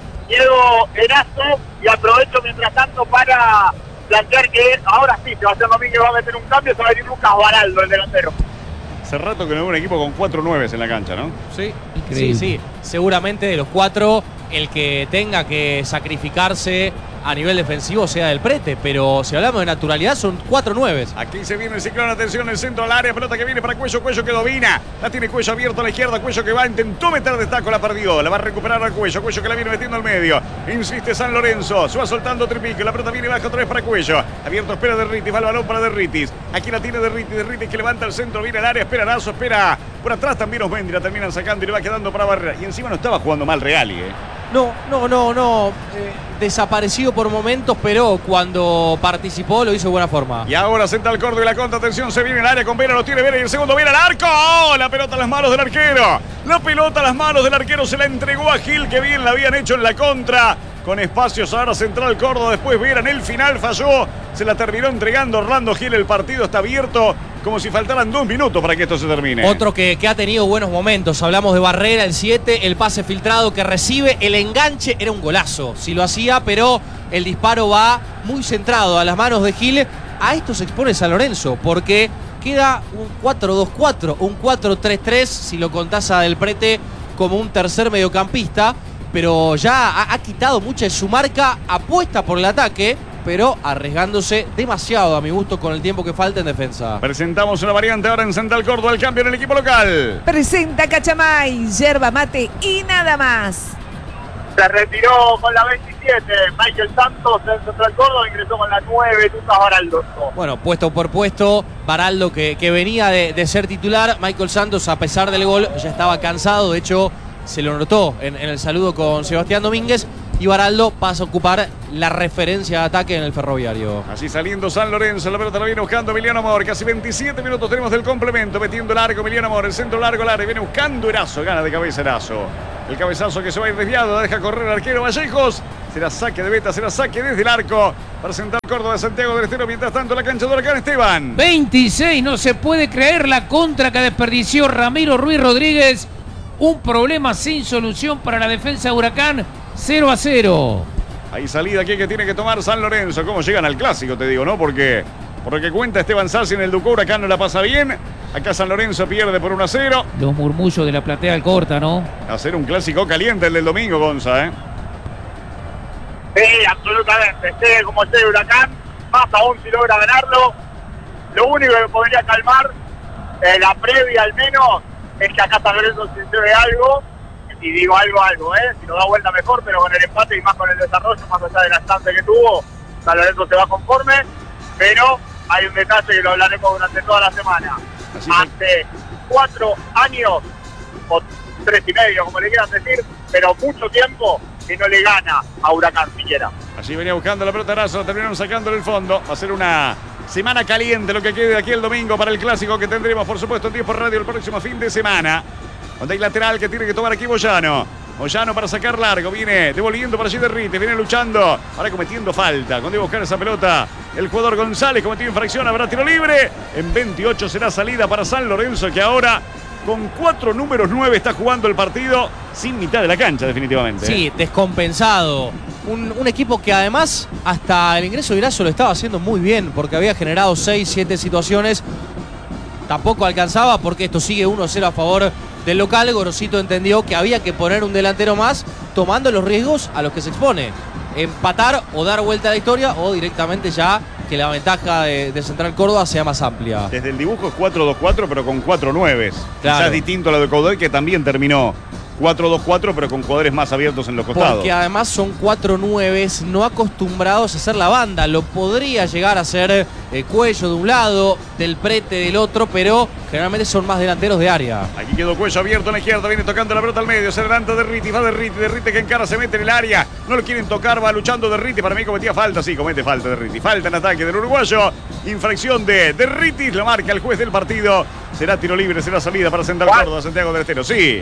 Diego Erazo y aprovecho mientras tanto para plantear que ahora sí Sebastián Domínguez va a meter un cambio, se va a venir Lucas Baraldo, el delantero. Hace rato que no veo un equipo con 4 9s en la cancha, ¿no? Sí, Increíble. sí. Seguramente de los 4, el que tenga que sacrificarse a nivel defensivo sea del Prete, pero si hablamos de naturalidad son 4 9s. Aquí se viene el Ciclón, atención, el centro al área, pelota que viene para Cuello, Cuello que domina, la tiene Cuello abierto a la izquierda, Cuello que va, intentó meter de taco, la perdió, la va a recuperar a Cuello, Cuello que la viene metiendo al medio, insiste San Lorenzo, se va soltando Tripico, la pelota viene baja otra vez para Cuello, abierto espera Derritis, va el balón para Derritis, aquí la tiene Derritis que levanta el centro, viene al área, espera Lazo, espera por atrás también Auzmendi, la terminan sacando y le va quedando para Barrera, y encima no estaba jugando mal Reali, No. Desaparecido por momentos, pero cuando participó lo hizo de buena forma. Y ahora Central Córdoba y la contra, atención, se viene el área con Vera, lo tiene Vera y el segundo viene al arco. ¡Oh! La pelota a las manos del arquero. La pelota a las manos del arquero se la entregó a Gil, que bien la habían hecho en la contra. Con espacios ahora Central Córdoba, después Vera en el final falló. Se la terminó entregando Orlando Gil, el partido está abierto como si faltaran 2 minutos para que esto se termine. Otro que ha tenido buenos momentos, hablamos de Barrera, el 7, el pase filtrado que recibe, el enganche, era un golazo, si lo hacía, pero el disparo va muy centrado a las manos de Gil. A esto se expone San Lorenzo, porque queda un 4-2-4, un 4-3-3, si lo contás a Del Prete como un tercer mediocampista, pero ya ha quitado mucha de su marca, apuesta por el ataque, pero arriesgándose demasiado a mi gusto con el tiempo que falta en defensa. Presentamos una variante ahora en Central Córdoba, el cambio en el equipo local. Presenta Cachamay, yerba mate y nada más. Se retiró con la 27 Michael Santos en Central Córdoba, ingresó con la 9 Lucas Baraldo. Bueno, puesto por puesto, Baraldo que venía de ser titular, Michael Santos a pesar del gol ya estaba cansado, de hecho se lo notó en el saludo con Sebastián Domínguez. y Baraldo pasa a ocupar la referencia de ataque en el Ferroviario. Así saliendo San Lorenzo, la pelota la viene buscando Emiliano Amor. Casi 27 minutos tenemos del complemento, metiendo largo Emiliano Amor, el centro largo al área, viene buscando Erazo, gana de cabeza Erazo. El cabezazo que se va a ir desviado, la deja correr el arquero Vallejos. Será saque de Beta, será saque desde el arco para Central Córdoba de Santiago del Estero. Mientras tanto, la cancha de Huracán, Esteban. 26, no se puede creer la contra que desperdició Ramiro Ruiz Rodríguez. Un problema sin solución para la defensa de Huracán. 0-0. Hay salida aquí que tiene que tomar San Lorenzo. ¿Cómo llegan al clásico, te digo, no? Porque por lo que cuenta Esteban Sassi en el Ducó, Huracán no la pasa bien. Acá San Lorenzo pierde por 1-0. Los murmullos de la platea del Corta, ¿no? Hacer un clásico caliente el del domingo, Gonza, ¿eh? Sí, absolutamente. Esté como esté el Huracán, más aún si logra ganarlo. Lo único que podría calmar, la previa al menos, es que acá San Lorenzo se ve algo. Y digo algo, si lo da vuelta mejor, pero con el empate y más con el desarrollo, más allá de la estancia que tuvo, San Lorenzo se va conforme. Pero hay un detalle que lo hablaremos durante toda la semana. Hace 4 años, o 3 y medio, como le quieran decir, pero mucho tiempo que no le gana a Huracán siquiera. Allí venía buscando la pelota Erazo, la terminaron sacando del fondo. Va a ser una semana caliente lo que quede de aquí el domingo para el clásico que tendremos, por supuesto, en Tiempo Radio el próximo fin de semana. Donde hay lateral que tiene que tomar aquí Moyano. Moyano para sacar largo, viene devolviendo para allí Derrite, viene luchando, ahora cometiendo falta. Cuando iba a buscar esa pelota, el jugador González cometió infracción, habrá tiro libre. En 28 será salida para San Lorenzo, que ahora con 4 números 9 está jugando el partido sin mitad de la cancha, definitivamente. Sí, descompensado. Un equipo que además hasta el ingreso de Erazo lo estaba haciendo muy bien, porque había generado 6-7 situaciones. Tampoco alcanzaba porque esto sigue 1-0 a favor del local. Gorosito entendió que había que poner un delantero más, tomando los riesgos a los que se expone. Empatar o dar vuelta a la historia, o directamente ya que la ventaja de Central Córdoba sea más amplia. Desde el dibujo es 4-2-4, pero con 4 9. Claro. Quizás distinto a lo de Caudal, que también terminó 4-2-4, pero con jugadores más abiertos en los costados. Porque además son 4 9 no acostumbrados a hacer la banda. Lo podría llegar a ser Cuello de un lado, Del Prete del otro, pero generalmente son más delanteros de área. Aquí quedó Cuello abierto en la izquierda, viene tocando la pelota al medio, se adelanta Derriti, va Derriti que encara, se mete en el área, no lo quieren tocar, va luchando Derriti, para mí cometía falta, sí, comete falta Derriti, falta en ataque del uruguayo, infracción de Derriti, lo marca el juez del partido, será tiro libre, será salida para Central Córdoba, Santiago del Estero, sí.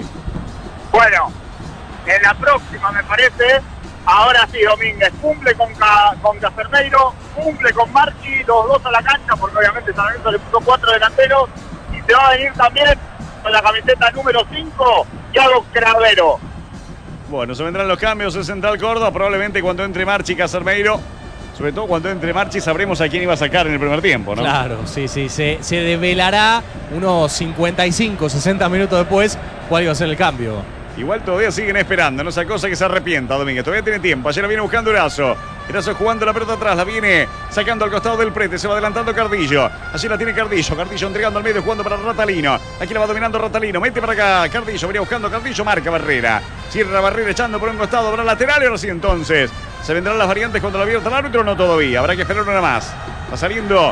Bueno, en la próxima me parece, ahora sí Domínguez, cumple con Casermeiro, cumple con Marchi, los dos a la cancha, porque obviamente San Lorenzo le puso 4 delanteros, y se va a venir también con la camiseta número 5, Thiago Cravero. Bueno, se vendrán los cambios en Central Córdoba, probablemente cuando entre Marchi y Casermeiro, sobre todo cuando entre Marchi sabremos a quién iba a sacar en el primer tiempo, ¿no? Claro, sí, se develará unos 55, 60 minutos después cuál iba a ser el cambio. Igual todavía siguen esperando, no sea cosa que se arrepienta Domínguez, todavía tiene tiempo, ayer la viene buscando Erazo jugando la pelota atrás, la viene sacando al costado del Prete, se va adelantando Cardillo, allí la tiene Cardillo entregando al medio, jugando para Ratalino, aquí la va dominando Ratalino, mete para acá, Cardillo, venía buscando Cardillo, marca Barrera, cierra Barrera echando por un costado para el lateral, y ahora sí entonces, se vendrán las variantes cuando la abierta el árbitro, no todavía, habrá que esperar una más, va saliendo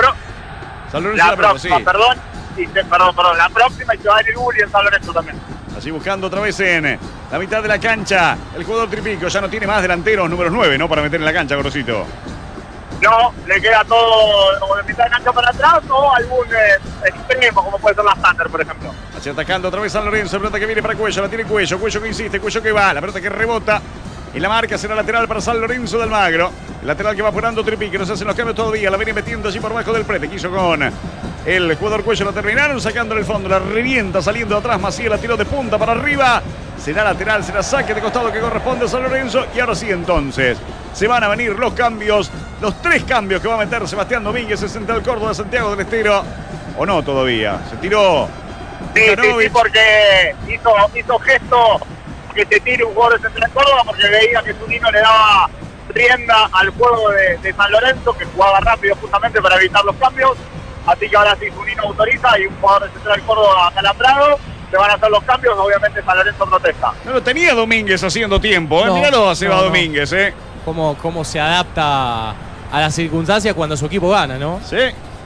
San Lorenzo la próxima, sí. perdón, la próxima y se va a venir Uli en San Lorenzo también. Allí buscando otra vez en la mitad de la cancha. El jugador Tripico ya no tiene más delanteros números 9, ¿no? Para meter en la cancha, Gorosito. No, le queda todo de mitad de cancha para atrás o algún extremo, como puede ser la Sander, por ejemplo. Allí atacando otra vez San Lorenzo. Pelota que viene para Cuello. La tiene Cuello. Cuello que insiste. Cuello que va. La pelota que rebota. Y la marca será lateral para San Lorenzo del Magro. El lateral que va apurando Tripico. No se hacen los cambios todavía. La viene metiendo allí por bajo del Prete. Quiso con el jugador Cuello, la terminaron sacando en el fondo, la revienta saliendo atrás, Macías la tiró de punta para arriba, será lateral, será saque de costado que corresponde a San Lorenzo, y ahora sí entonces, se van a venir los cambios, los 3 cambios que va a meter Sebastián Domínguez en Central Córdoba, Santiago del Estero, o no todavía, se tiró. Sí, porque hizo gesto que se tire un jugador de Central Córdoba, porque veía que Zunino le daba rienda al juego de San Lorenzo, que jugaba rápido justamente para evitar los cambios. Así que ahora sí, Zunino autoriza y un jugador de Central Córdoba acalambrado. Se van a hacer los cambios, obviamente San Lorenzo protesta. No lo tenía Domínguez haciendo tiempo, ¿eh? Míralo a Seba Domínguez, ¿eh? Cómo se adapta a las circunstancias cuando su equipo gana, ¿no? Sí.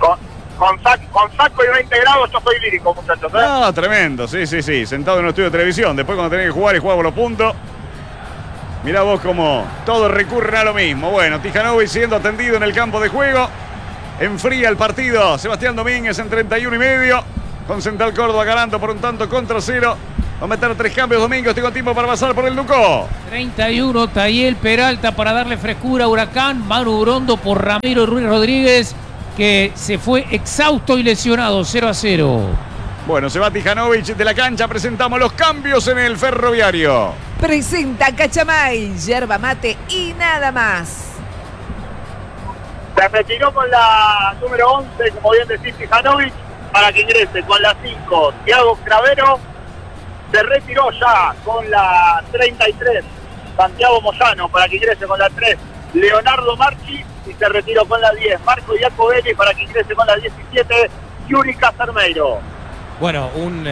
Con saco y 20 grados yo soy lírico, muchachos, ¿eh? Ah, tremendo, sí. Sentado en un estudio de televisión. Después cuando tenés que jugar y jugás por los puntos. Mirá vos cómo todos recurren a lo mismo. Bueno, Tijanovic siendo atendido en el campo de juego. Enfría el partido Sebastián Domínguez en 31,5. Con Central Córdoga ganando por un tanto contra 0. Va a meter 3 cambios Domínguez. Tengo tiempo para pasar por el Ducó. 31, Tayel Peralta para darle frescura a Huracán. Manu Brondo por Ramiro Ruiz Rodríguez, que se fue exhausto y lesionado. 0-0. Bueno, se va Tijanovic de la cancha. Presentamos los cambios en el Ferroviario. Presenta Cachamay, yerba mate y nada más. Se retiró con la número 11, como bien decís, Tijanovic, para que ingrese con la 5. Thiago Cravero se retiró ya con la 33. Santiago Moyano para que ingrese con la 3. Leonardo Marchi y se retiró con la 10. Marco Iacobelli para que ingrese con la 17. Yuri Casermeiro. Bueno, un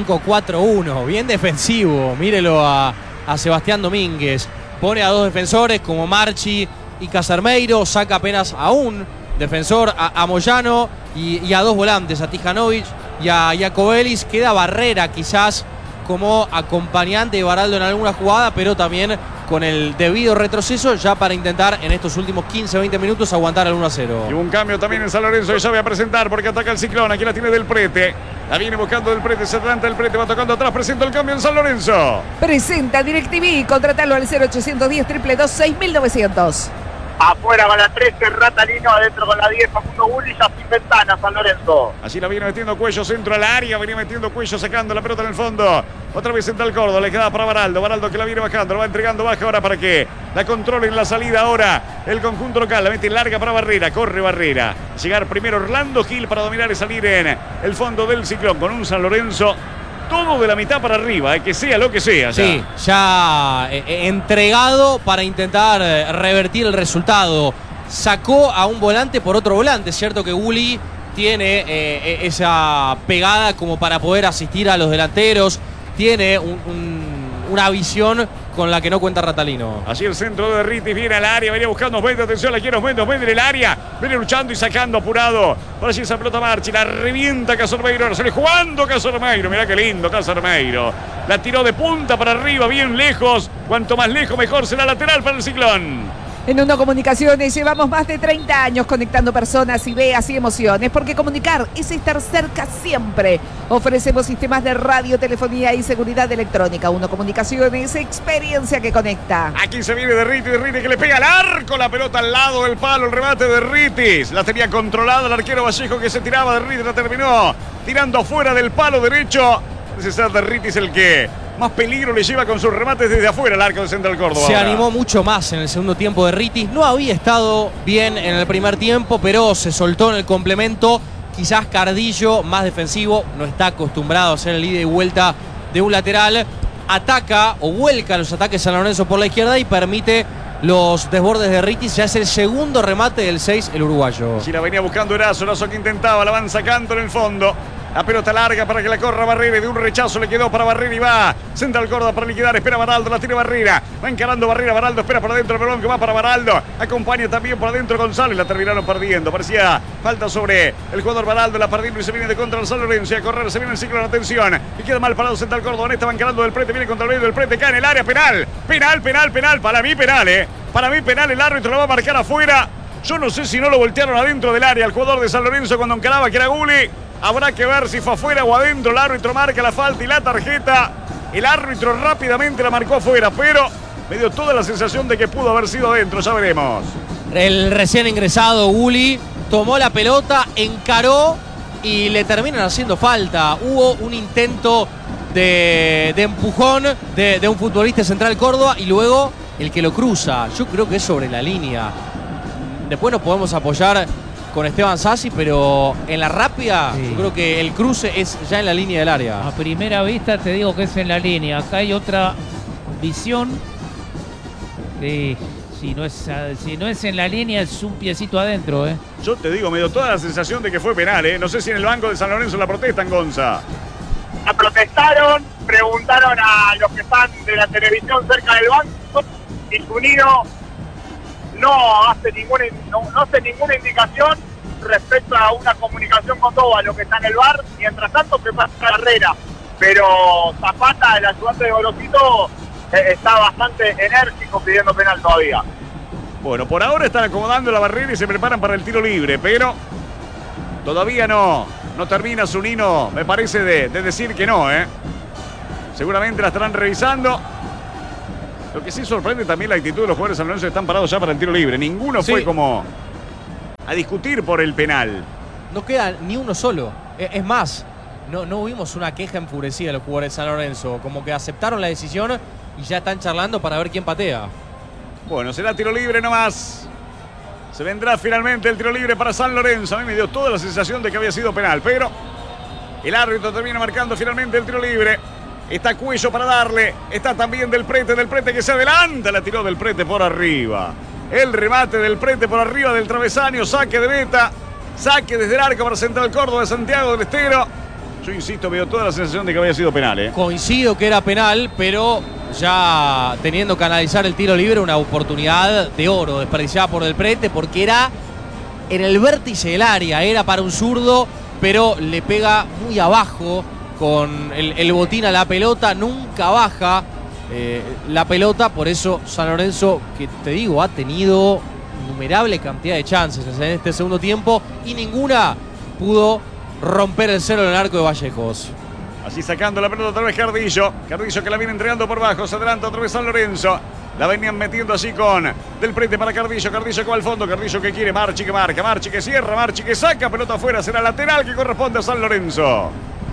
5-4-1, bien defensivo. Mírelo a Sebastián Domínguez. Pone a 2 defensores como Marchi y Casermeiro. Saca apenas a un defensor, a Moyano, y a 2 volantes, a Tijanovic y a Iacobelli. Queda Barrera quizás como acompañante de Baraldo en alguna jugada, pero también con el debido retroceso ya para intentar en estos últimos 15-20 minutos aguantar al 1-0. Y hubo un cambio también en San Lorenzo que ya voy a presentar porque ataca el Ciclón. Aquí la tiene Del Prete. La viene buscando Del Prete, se adelanta Del Prete, va tocando atrás, presenta el cambio en San Lorenzo. Presenta DirecTV, contratalo al 0810 222 6900. Afuera con la 13, Ratalino, adentro con la 10, Facundo Bulli, ya sin ventana, San Lorenzo. Allí la viene metiendo Cuello, centro al área, venía metiendo Cuello, sacando la pelota en el fondo. Otra vez Central Córdoba, le queda para Baraldo, Baraldo que la viene bajando, lo va entregando, baja ahora para que la controle en la salida ahora el conjunto local, la mete larga para Barrera, corre Barrera. Llegar primero Orlando Gil para dominar y salir en el fondo del Ciclón con un San Lorenzo todo de la mitad para arriba, que sea lo que sea. Ya. Sí, ya entregado para intentar revertir el resultado. Sacó a un volante por otro volante. Es cierto que Uli tiene esa pegada como para poder asistir a los delanteros. Tiene una visión con la que no cuenta Ratalino. Allí el centro de Derritis viene al área, venía buscando Osmendi, atención, la quiere Osmendi en el área, viene luchando y sacando apurado. Por allí esa pelota Marchi, la revienta Casermeiro, ahora sale jugando Casermeiro, mirá qué lindo Casermeiro. La tiró de punta para arriba, bien lejos, cuanto más lejos mejor será lateral para el Ciclón. En Uno Comunicaciones llevamos más de 30 años conectando personas, ideas y emociones, porque comunicar es estar cerca siempre. Ofrecemos sistemas de radio, telefonía y seguridad electrónica. Uno Comunicaciones, experiencia que conecta. Aquí se viene Derritis que le pega al arco, la pelota al lado del palo, el remate de Derritis. La tenía controlada el arquero Vallejo que se tiraba, Derritis la terminó tirando afuera del palo derecho. Ese es Derritis el que más peligro le lleva con sus remates desde afuera el arco de Central Córdoba. Se ahora animó mucho más en el segundo tiempo de Derritis. No había estado bien en el primer tiempo, pero se soltó en el complemento. Quizás Cardillo, más defensivo, no está acostumbrado a hacer el ida y vuelta de un lateral. Ataca o vuelca los ataques San Lorenzo por la izquierda y permite los desbordes de Derritis. Ya es el segundo remate del 6, el uruguayo. Si la venía buscando Erazo que intentaba, la van sacando en el fondo. La pelota larga para que la corra Barrera y de un rechazo le quedó para Barrera y va Central Córdoba para liquidar, espera Baraldo, la tiene Barrera, va encarando Barrera, Baraldo espera por adentro el balón que va para Baraldo, acompaña también por adentro Gonzalo y la terminaron perdiendo, parecía falta sobre el jugador Baraldo, la perdiendo y se viene de contra el San Lorenzo y a correr, se viene el ciclo de atención y queda mal parado Central Córdoba, está encarando del Prete, viene contra el medio del Prete, cae en el área, penal, para mí penal, el árbitro lo va a marcar afuera, yo no sé si no lo voltearon adentro del área el jugador de San Lorenzo cuando encaraba que era Gulli. Habrá que ver si fue afuera o adentro. El árbitro marca la falta y la tarjeta. El árbitro rápidamente la marcó afuera, pero me dio toda la sensación de que pudo haber sido adentro. Ya veremos. El recién ingresado Uli tomó la pelota, encaró y le terminan haciendo falta. Hubo un intento de empujón de un futbolista de Central Córdoba y luego el que lo cruza. Yo creo que es sobre la línea. Después nos podemos apoyar con Esteban Sassi, pero en la rápida sí. Yo creo que el cruce es ya en la línea del área. A primera vista te digo que es en la línea. Acá hay otra visión. Si no es en la línea, es un piecito adentro. Yo te digo, me dio toda la sensación de que fue penal. No sé si en el banco de San Lorenzo la protestan, Gonza. La protestaron, preguntaron a los que están de la televisión cerca del banco y Zunino no hace ninguna indicación respecto a una comunicación con Dóvalo que está en el VAR. Mientras tanto se pasa la carrera, pero Zapata, el ayudante de Golosito, está bastante enérgico pidiendo penal todavía. Bueno, por ahora están acomodando la barrera y se preparan para el tiro libre, pero todavía no termina Zunino, me parece, de decir que no, ¿eh? Seguramente la estarán revisando. Lo que sí sorprende también la actitud de los jugadores de San Lorenzo que están parados ya para el tiro libre. Ninguno fue como a discutir por el penal. No queda ni uno solo. Es más, no vimos una queja enfurecida de los jugadores de San Lorenzo. Como que aceptaron la decisión y ya están charlando para ver quién patea. Bueno, será tiro libre nomás. Se vendrá finalmente el tiro libre para San Lorenzo. A mí me dio toda la sensación de que había sido penal, pero el árbitro termina marcando finalmente el tiro libre. Está Cuello para darle. Está también Del Prete que se adelanta. La tiró Del Prete por arriba. El remate Del Prete por arriba del travesaño. Saque de meta. Saque desde el arco para Central Córdoba de Santiago del Estero. Yo insisto, me dio toda la sensación de que había sido penal, ¿eh? Coincido que era penal, pero ya teniendo que analizar el tiro libre, una oportunidad de oro desperdiciada por Del Prete, porque era en el vértice del área. Era para un zurdo, pero le pega muy abajo con el botín a la pelota, nunca baja la pelota. Por eso San Lorenzo, que te digo, ha tenido innumerable cantidad de chances en este segundo tiempo y ninguna pudo romper el cero en el arco de Vallejos. Así sacando la pelota otra vez Cardillo. Cardillo que la viene entregando por bajo. Se adelanta otra vez San Lorenzo. La venían metiendo así con Del Prete para Cardillo. Cardillo que va al fondo. Cardillo que quiere. Marchi que marca. Marchi que cierra. Marchi que saca. Pelota afuera. Será lateral que corresponde a San Lorenzo.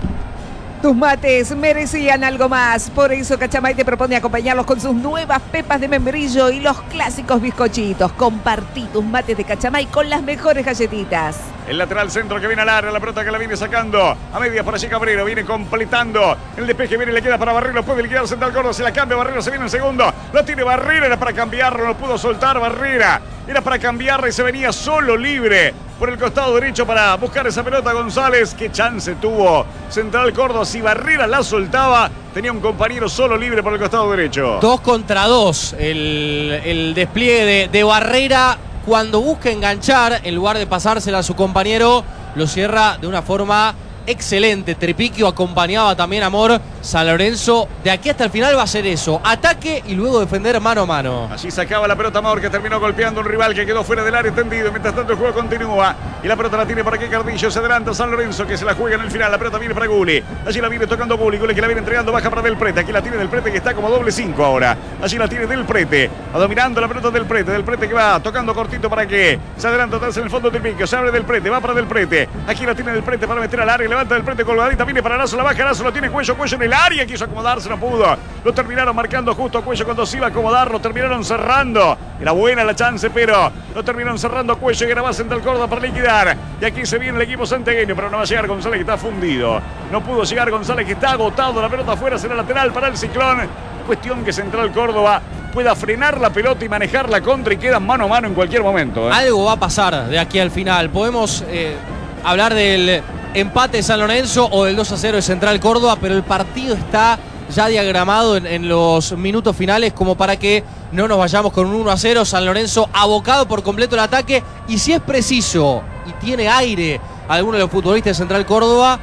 Tus mates merecían algo más. Por eso Cachamay te propone acompañarlos con sus nuevas pepas de membrillo y los clásicos bizcochitos. Compartí tus mates de Cachamay con las mejores galletitas. El lateral centro que viene al área, la pelota que la viene sacando a medias por allí Cabrero, viene completando el despeje, viene, le queda para Barrero, puede liquidar Central Córdoba, se la cambia Barrero, se viene en segundo, lo tiene Barrera, era para cambiarlo, no pudo soltar Barrera, era para cambiarla y se venía solo libre por el costado derecho para buscar esa pelota González. Qué chance tuvo Central Córdoba, si Barrera la soltaba, tenía un compañero solo libre por el costado derecho. 2 contra 2 el despliegue de Barrera. Cuando busca enganchar, en lugar de pasársela a su compañero, lo cierra de una forma excelente. Tripiquio acompañaba también a Amor. San Lorenzo de aquí hasta el final va a ser eso: ataque y luego defender mano a mano. Allí sacaba la pelota Amor, que terminó golpeando a un rival que quedó fuera del área tendido. Mientras tanto el juego continúa y la pelota la tiene por aquí Cardillo. Se adelanta San Lorenzo, que se la juega en el final. La pelota viene para Guli. Allí la viene tocando Guli. Guli que la viene entregando, baja para Del Prete. Aquí la tiene Del Prete, que está como doble 5 ahora. Allí la tiene Del Prete, dominando la pelota Del Prete. Del Prete que va tocando cortito para que se adelanta atrás en el fondo del pico. Se abre Del Prete, va para Del Prete. Aquí la tiene Del Prete para meter al área. Levanta Del Prete colgadita, viene para Lazo, la baja Lazo, lo tiene Cuello en el área. Quiso acomodarse, no pudo. Lo terminaron marcando justo a Cuello cuando se iba a acomodar. Lo terminaron cerrando. Era buena la chance, pero lo terminaron cerrando a Cuello, y era más Central Córdoba para liquidar. Y aquí se viene el equipo santiagueño, pero no va a llegar González, que está fundido. No pudo llegar González, que está agotado. La pelota afuera, será lateral para el Ciclón. Cuestión que Central Córdoba pueda frenar la pelota y manejar la contra, y quedan mano a mano en cualquier momento. Algo va a pasar de aquí al final. Podemos hablar del empate de San Lorenzo o del 2-0 de Central Córdoba, pero el partido está ya diagramado en los minutos finales como para que no nos vayamos con un 1-0. San Lorenzo abocado por completo el ataque, y si es preciso y tiene aire alguno de los futbolistas de Central Córdoba,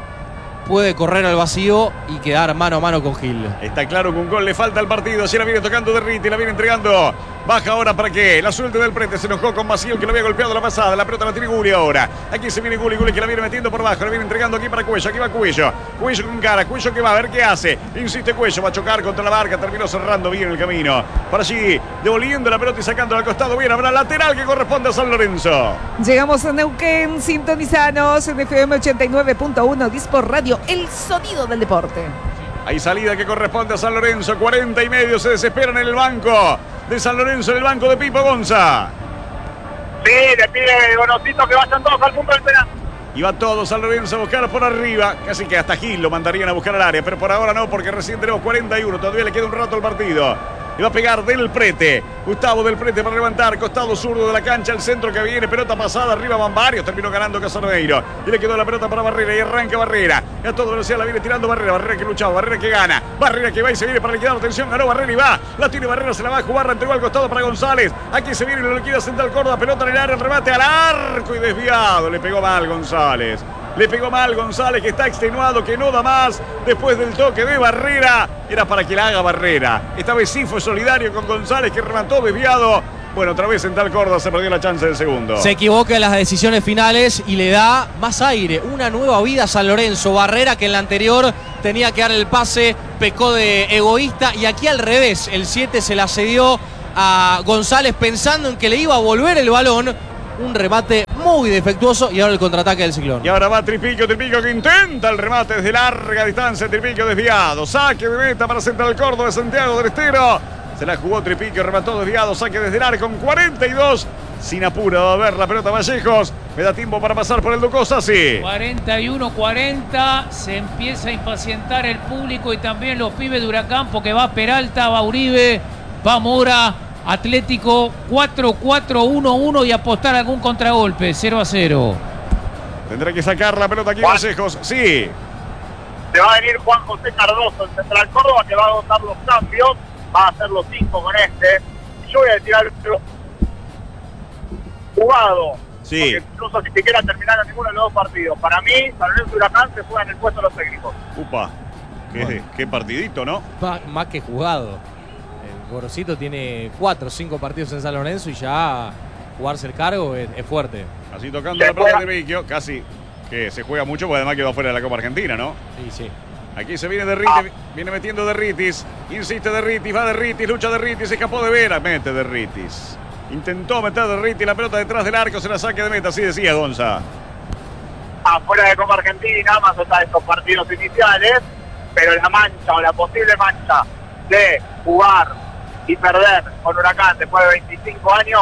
puede correr al vacío y quedar mano a mano con Gil. Está claro que un gol le falta al partido. Así la viene tocando Derriti, la viene entregando. Baja ahora para que la suelte Del Prete. Se enojó con Vacío, que lo había golpeado la pasada. La pelota la tiene Guli ahora. Aquí se viene Guli, que la viene metiendo por abajo. La viene entregando aquí para Cuello. Aquí va Cuello. Cuello con cara. Cuello que va a ver qué hace. Insiste Cuello. Va a chocar contra la barca. Terminó cerrando bien el camino. Por allí, devolviendo la pelota y sacándola al costado. Bien, habrá lateral que corresponde a San Lorenzo. Llegamos a Neuquén. Sintonizanos en FM 89.1 Dispor Radio, el sonido del deporte. Hay salida que corresponde a San Lorenzo. 40 y medio se desesperan en el banco de San Lorenzo, en el banco de Pipo Gonza. Sí, le pide Donosito que vayan todos al punto del penal. Y va todo San Lorenzo a buscar por arriba. Casi que hasta Gil lo mandarían a buscar al área, pero por ahora no, porque recién tenemos 41. Todavía le queda un rato al partido. Y va a pegar Del Prete. Gustavo Del Prete para levantar. Costado zurdo de la cancha. El centro que viene. Pelota pasada. Arriba Van Varios. Terminó ganando Casaneiro. Y le quedó la pelota para Barrera. Y arranca Barrera. Y a toda velocidad la viene tirando Barrera. Barrera que luchaba. Barrera que gana. Barrera que va y se viene para liquidar. Atención. Ganó Barrera y va. La tiene Barrera. Se la va a jugar. La entregó al costado para González. Aquí se viene y lo liquida Central Córdoba. Pelota en el área. El remate al arco y desviado. Le pegó mal González. Le pegó mal González, que está extenuado, que no da más. Después del toque de Barrera, era para que la haga Barrera. Esta vez sí fue solidario con González, que remató desviado. Bueno, otra vez Central Córdoba se perdió la chance del segundo. Se equivoca en las decisiones finales y le da más aire, una nueva vida a San Lorenzo. Barrera, que en la anterior tenía que dar el pase, pecó de egoísta, y aquí al revés, el 7 se la cedió a González pensando en que le iba a volver el balón. Un remate muy defectuoso y ahora el contraataque del Ciclón. Y ahora va Tripico que intenta el remate desde larga distancia. Tripico desviado, saque de meta para Central Córdoba de Santiago del Estero. Se la jugó Tripico, remató desviado, saque desde el arco con 42. Sin apuro va a ver la pelota Vallejos. Me da tiempo para pasar por el Ducosa, sí. 41-40, se empieza a impacientar el público y también los pibes de Huracán, porque va Peralta, va Uribe, va Mora. Atlético 4-4-1-1 y apostar algún contragolpe, 0-0. Tendrá que sacar la pelota aquí Vallejos, sí. Se va a venir Juan José Cardoso en Central Córdoba, que va a agotar los cambios. Va a hacer los 5 con este. Y yo voy a tirar jugado. Sí. Porque incluso si siquiera terminaron ninguno de los 2 partidos. Para mí, San Lorenzo y Huracán se juegan el puesto de los técnicos. Upa, qué partidito, ¿no? Más que jugado. El Gorosito tiene 4 o 5 partidos en San Lorenzo y ya jugarse el cargo es fuerte. Así tocando la pelota de Vecchio, casi que se juega mucho, porque además quedó fuera de la Copa Argentina, ¿no? Sí. Aquí se viene Derritis, viene metiendo Derritis, insiste Derritis, va Derritis, lucha Derritis, se escapó de Vera, mete Derritis. Intentó meter Derritis, la pelota detrás del arco, se la saque de meta, así decía Gonza. Afuera de Copa Argentina, más allá de estos partidos iniciales, pero la mancha o la posible mancha de jugar y perder con Huracán después de 25 años,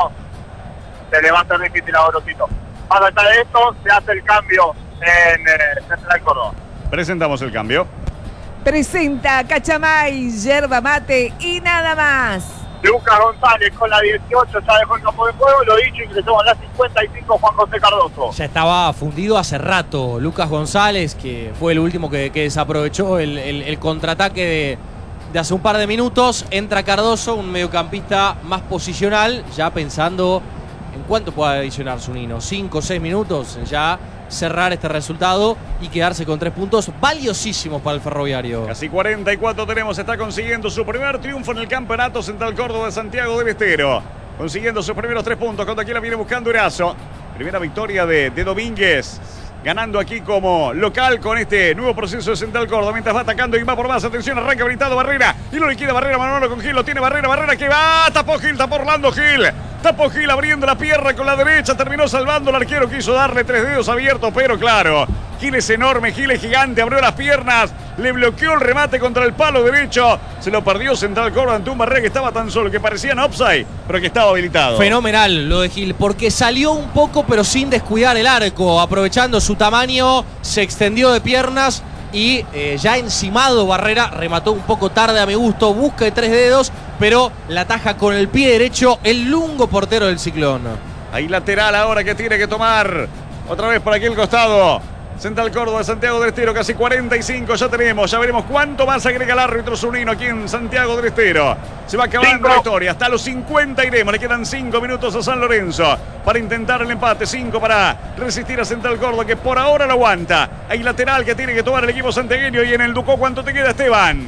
se le va a hacer difícil a Gorosito. Más allá de esto, se hace el cambio en Central Córdoba. Presentamos el cambio. Presenta Cachamay, yerba mate y nada más. Lucas González con la 18 ya dejó el campo de juego, lo dicho, ingresó a la 55 Juan José Cardoso. Ya estaba fundido hace rato Lucas González, que fue el último que desaprovechó el contraataque de hace un par de minutos. Entra Cardoso, un mediocampista más posicional, ya pensando en cuánto puede adicionar Zunino. 5 o 6 minutos, ya cerrar este resultado y quedarse con 3 puntos valiosísimos para el Ferroviario. Casi 44 tenemos, está consiguiendo su primer triunfo en el campeonato Central Córdoba de Santiago del Estero. Consiguiendo sus primeros 3 puntos, cuando aquí la viene buscando Erazo. Primera victoria de Domínguez, ganando aquí como local con este nuevo proceso de Central Córdoba, mientras va atacando y va por más. Atención, arranca habilitado Barrera y lo liquida Barrera, mano a mano con Gil, lo tiene Barrera que va, tapó Gil, tapó Orlando Gil. Tapó Gil abriendo la pierna con la derecha, terminó salvando al arquero, quiso darle 3 dedos abiertos, pero claro, Gil es enorme, Gil es gigante, abrió las piernas, le bloqueó el remate contra el palo derecho, se lo perdió Central Córdoba ante un Barrera que estaba tan solo, que parecía en offside, pero que estaba habilitado. Fenomenal lo de Gil, porque salió un poco pero sin descuidar el arco, aprovechando su tamaño, se extendió de piernas y ya encimado Barrera, remató un poco tarde a mi gusto, busca de 3 dedos, pero la ataja con el pie derecho el lungo portero del Ciclón. Ahí lateral ahora que tiene que tomar otra vez por aquí el costado. Central Córdoba de Santiago del Estero, casi 45 ya tenemos, ya veremos cuánto más agrega el árbitro Zunino aquí en Santiago del Estero. Se va acabando la historia, hasta los 50 iremos, le quedan 5 minutos a San Lorenzo para intentar el empate, 5 para resistir a Central Córdoba, que por ahora lo aguanta. Hay lateral que tiene que tomar el equipo santiagueño, y en el Ducó, ¿cuánto te queda, Esteban?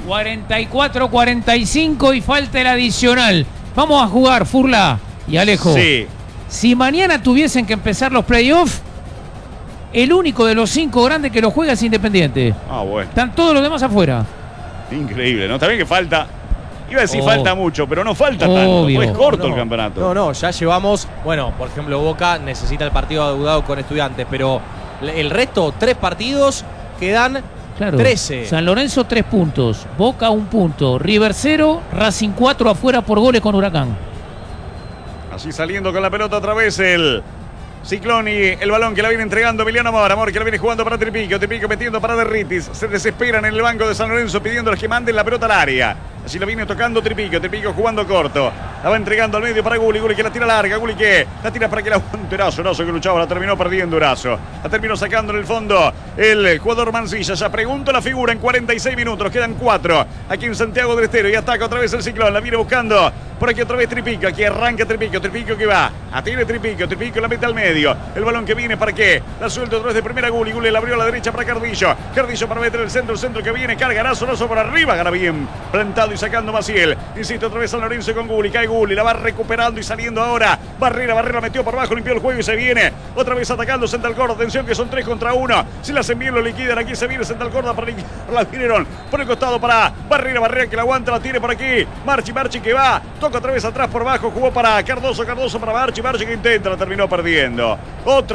44-45 y falta el adicional. Vamos a jugar, Furla y Alejo. Sí. Si mañana tuviesen que empezar los playoffs, el único de los 5 grandes que lo juega es Independiente. Ah, bueno. Están todos los demás afuera. Increíble, ¿no? Está bien que falta. Iba a decir falta mucho, pero no falta tanto. Es corto el campeonato. No, ya llevamos. Bueno, por ejemplo, Boca necesita el partido adeudado con Estudiantes, pero el resto, 3 partidos, quedan 13. San Lorenzo 3 puntos, Boca 1 punto, River 0, Racing 4 afuera por goles con Huracán. Así saliendo con la pelota otra vez el Ciclón, y el balón que la viene entregando Emiliano Mora. Amor que la viene jugando para Tripico metiendo para Derritis. Se desesperan en el banco de San Lorenzo pidiéndoles que manden la pelota al área. Así la viene tocando Tripico jugando corto. La va entregando al medio para Guli que la tira larga. Guli que la tira para que la aguante Erazo que luchaba, la terminó perdiendo Erazo. La terminó sacando en el fondo el jugador Mancilla. Ya pregunto la figura en 46 minutos. Quedan 4 aquí en Santiago del Estero y ataca otra vez el Ciclón. La viene buscando Por aquí otra vez Tripico. Aquí arranca Tripico. Tripico que va. Atiene Tripico. Tripico la mete al medio. El balón que viene para qué. La suelta otra vez de primera Gulli. Gulli la abrió a la derecha para Cardillo. Cardillo para meter el centro. El centro que viene. Carga Solazo por arriba. Gana bien. Plantado y sacando Maciel. Insiste otra vez San Lorenzo con Gulli. Cae Gulli. La va recuperando y saliendo ahora. Barrera metió por abajo. Limpió el juego y se viene. Otra vez atacando Central Córdoba. Atención que son 3 contra 1. Si la hacen bien lo liquidan. Aquí se viene Central Córdoba para liquidar. La vinieron por el costado para Barrera que la aguanta. La tiene por aquí. Marchi que va. Toca otra vez atrás por abajo. Jugó para Cardoso para Marchi que intenta. La terminó perdiendo. Otra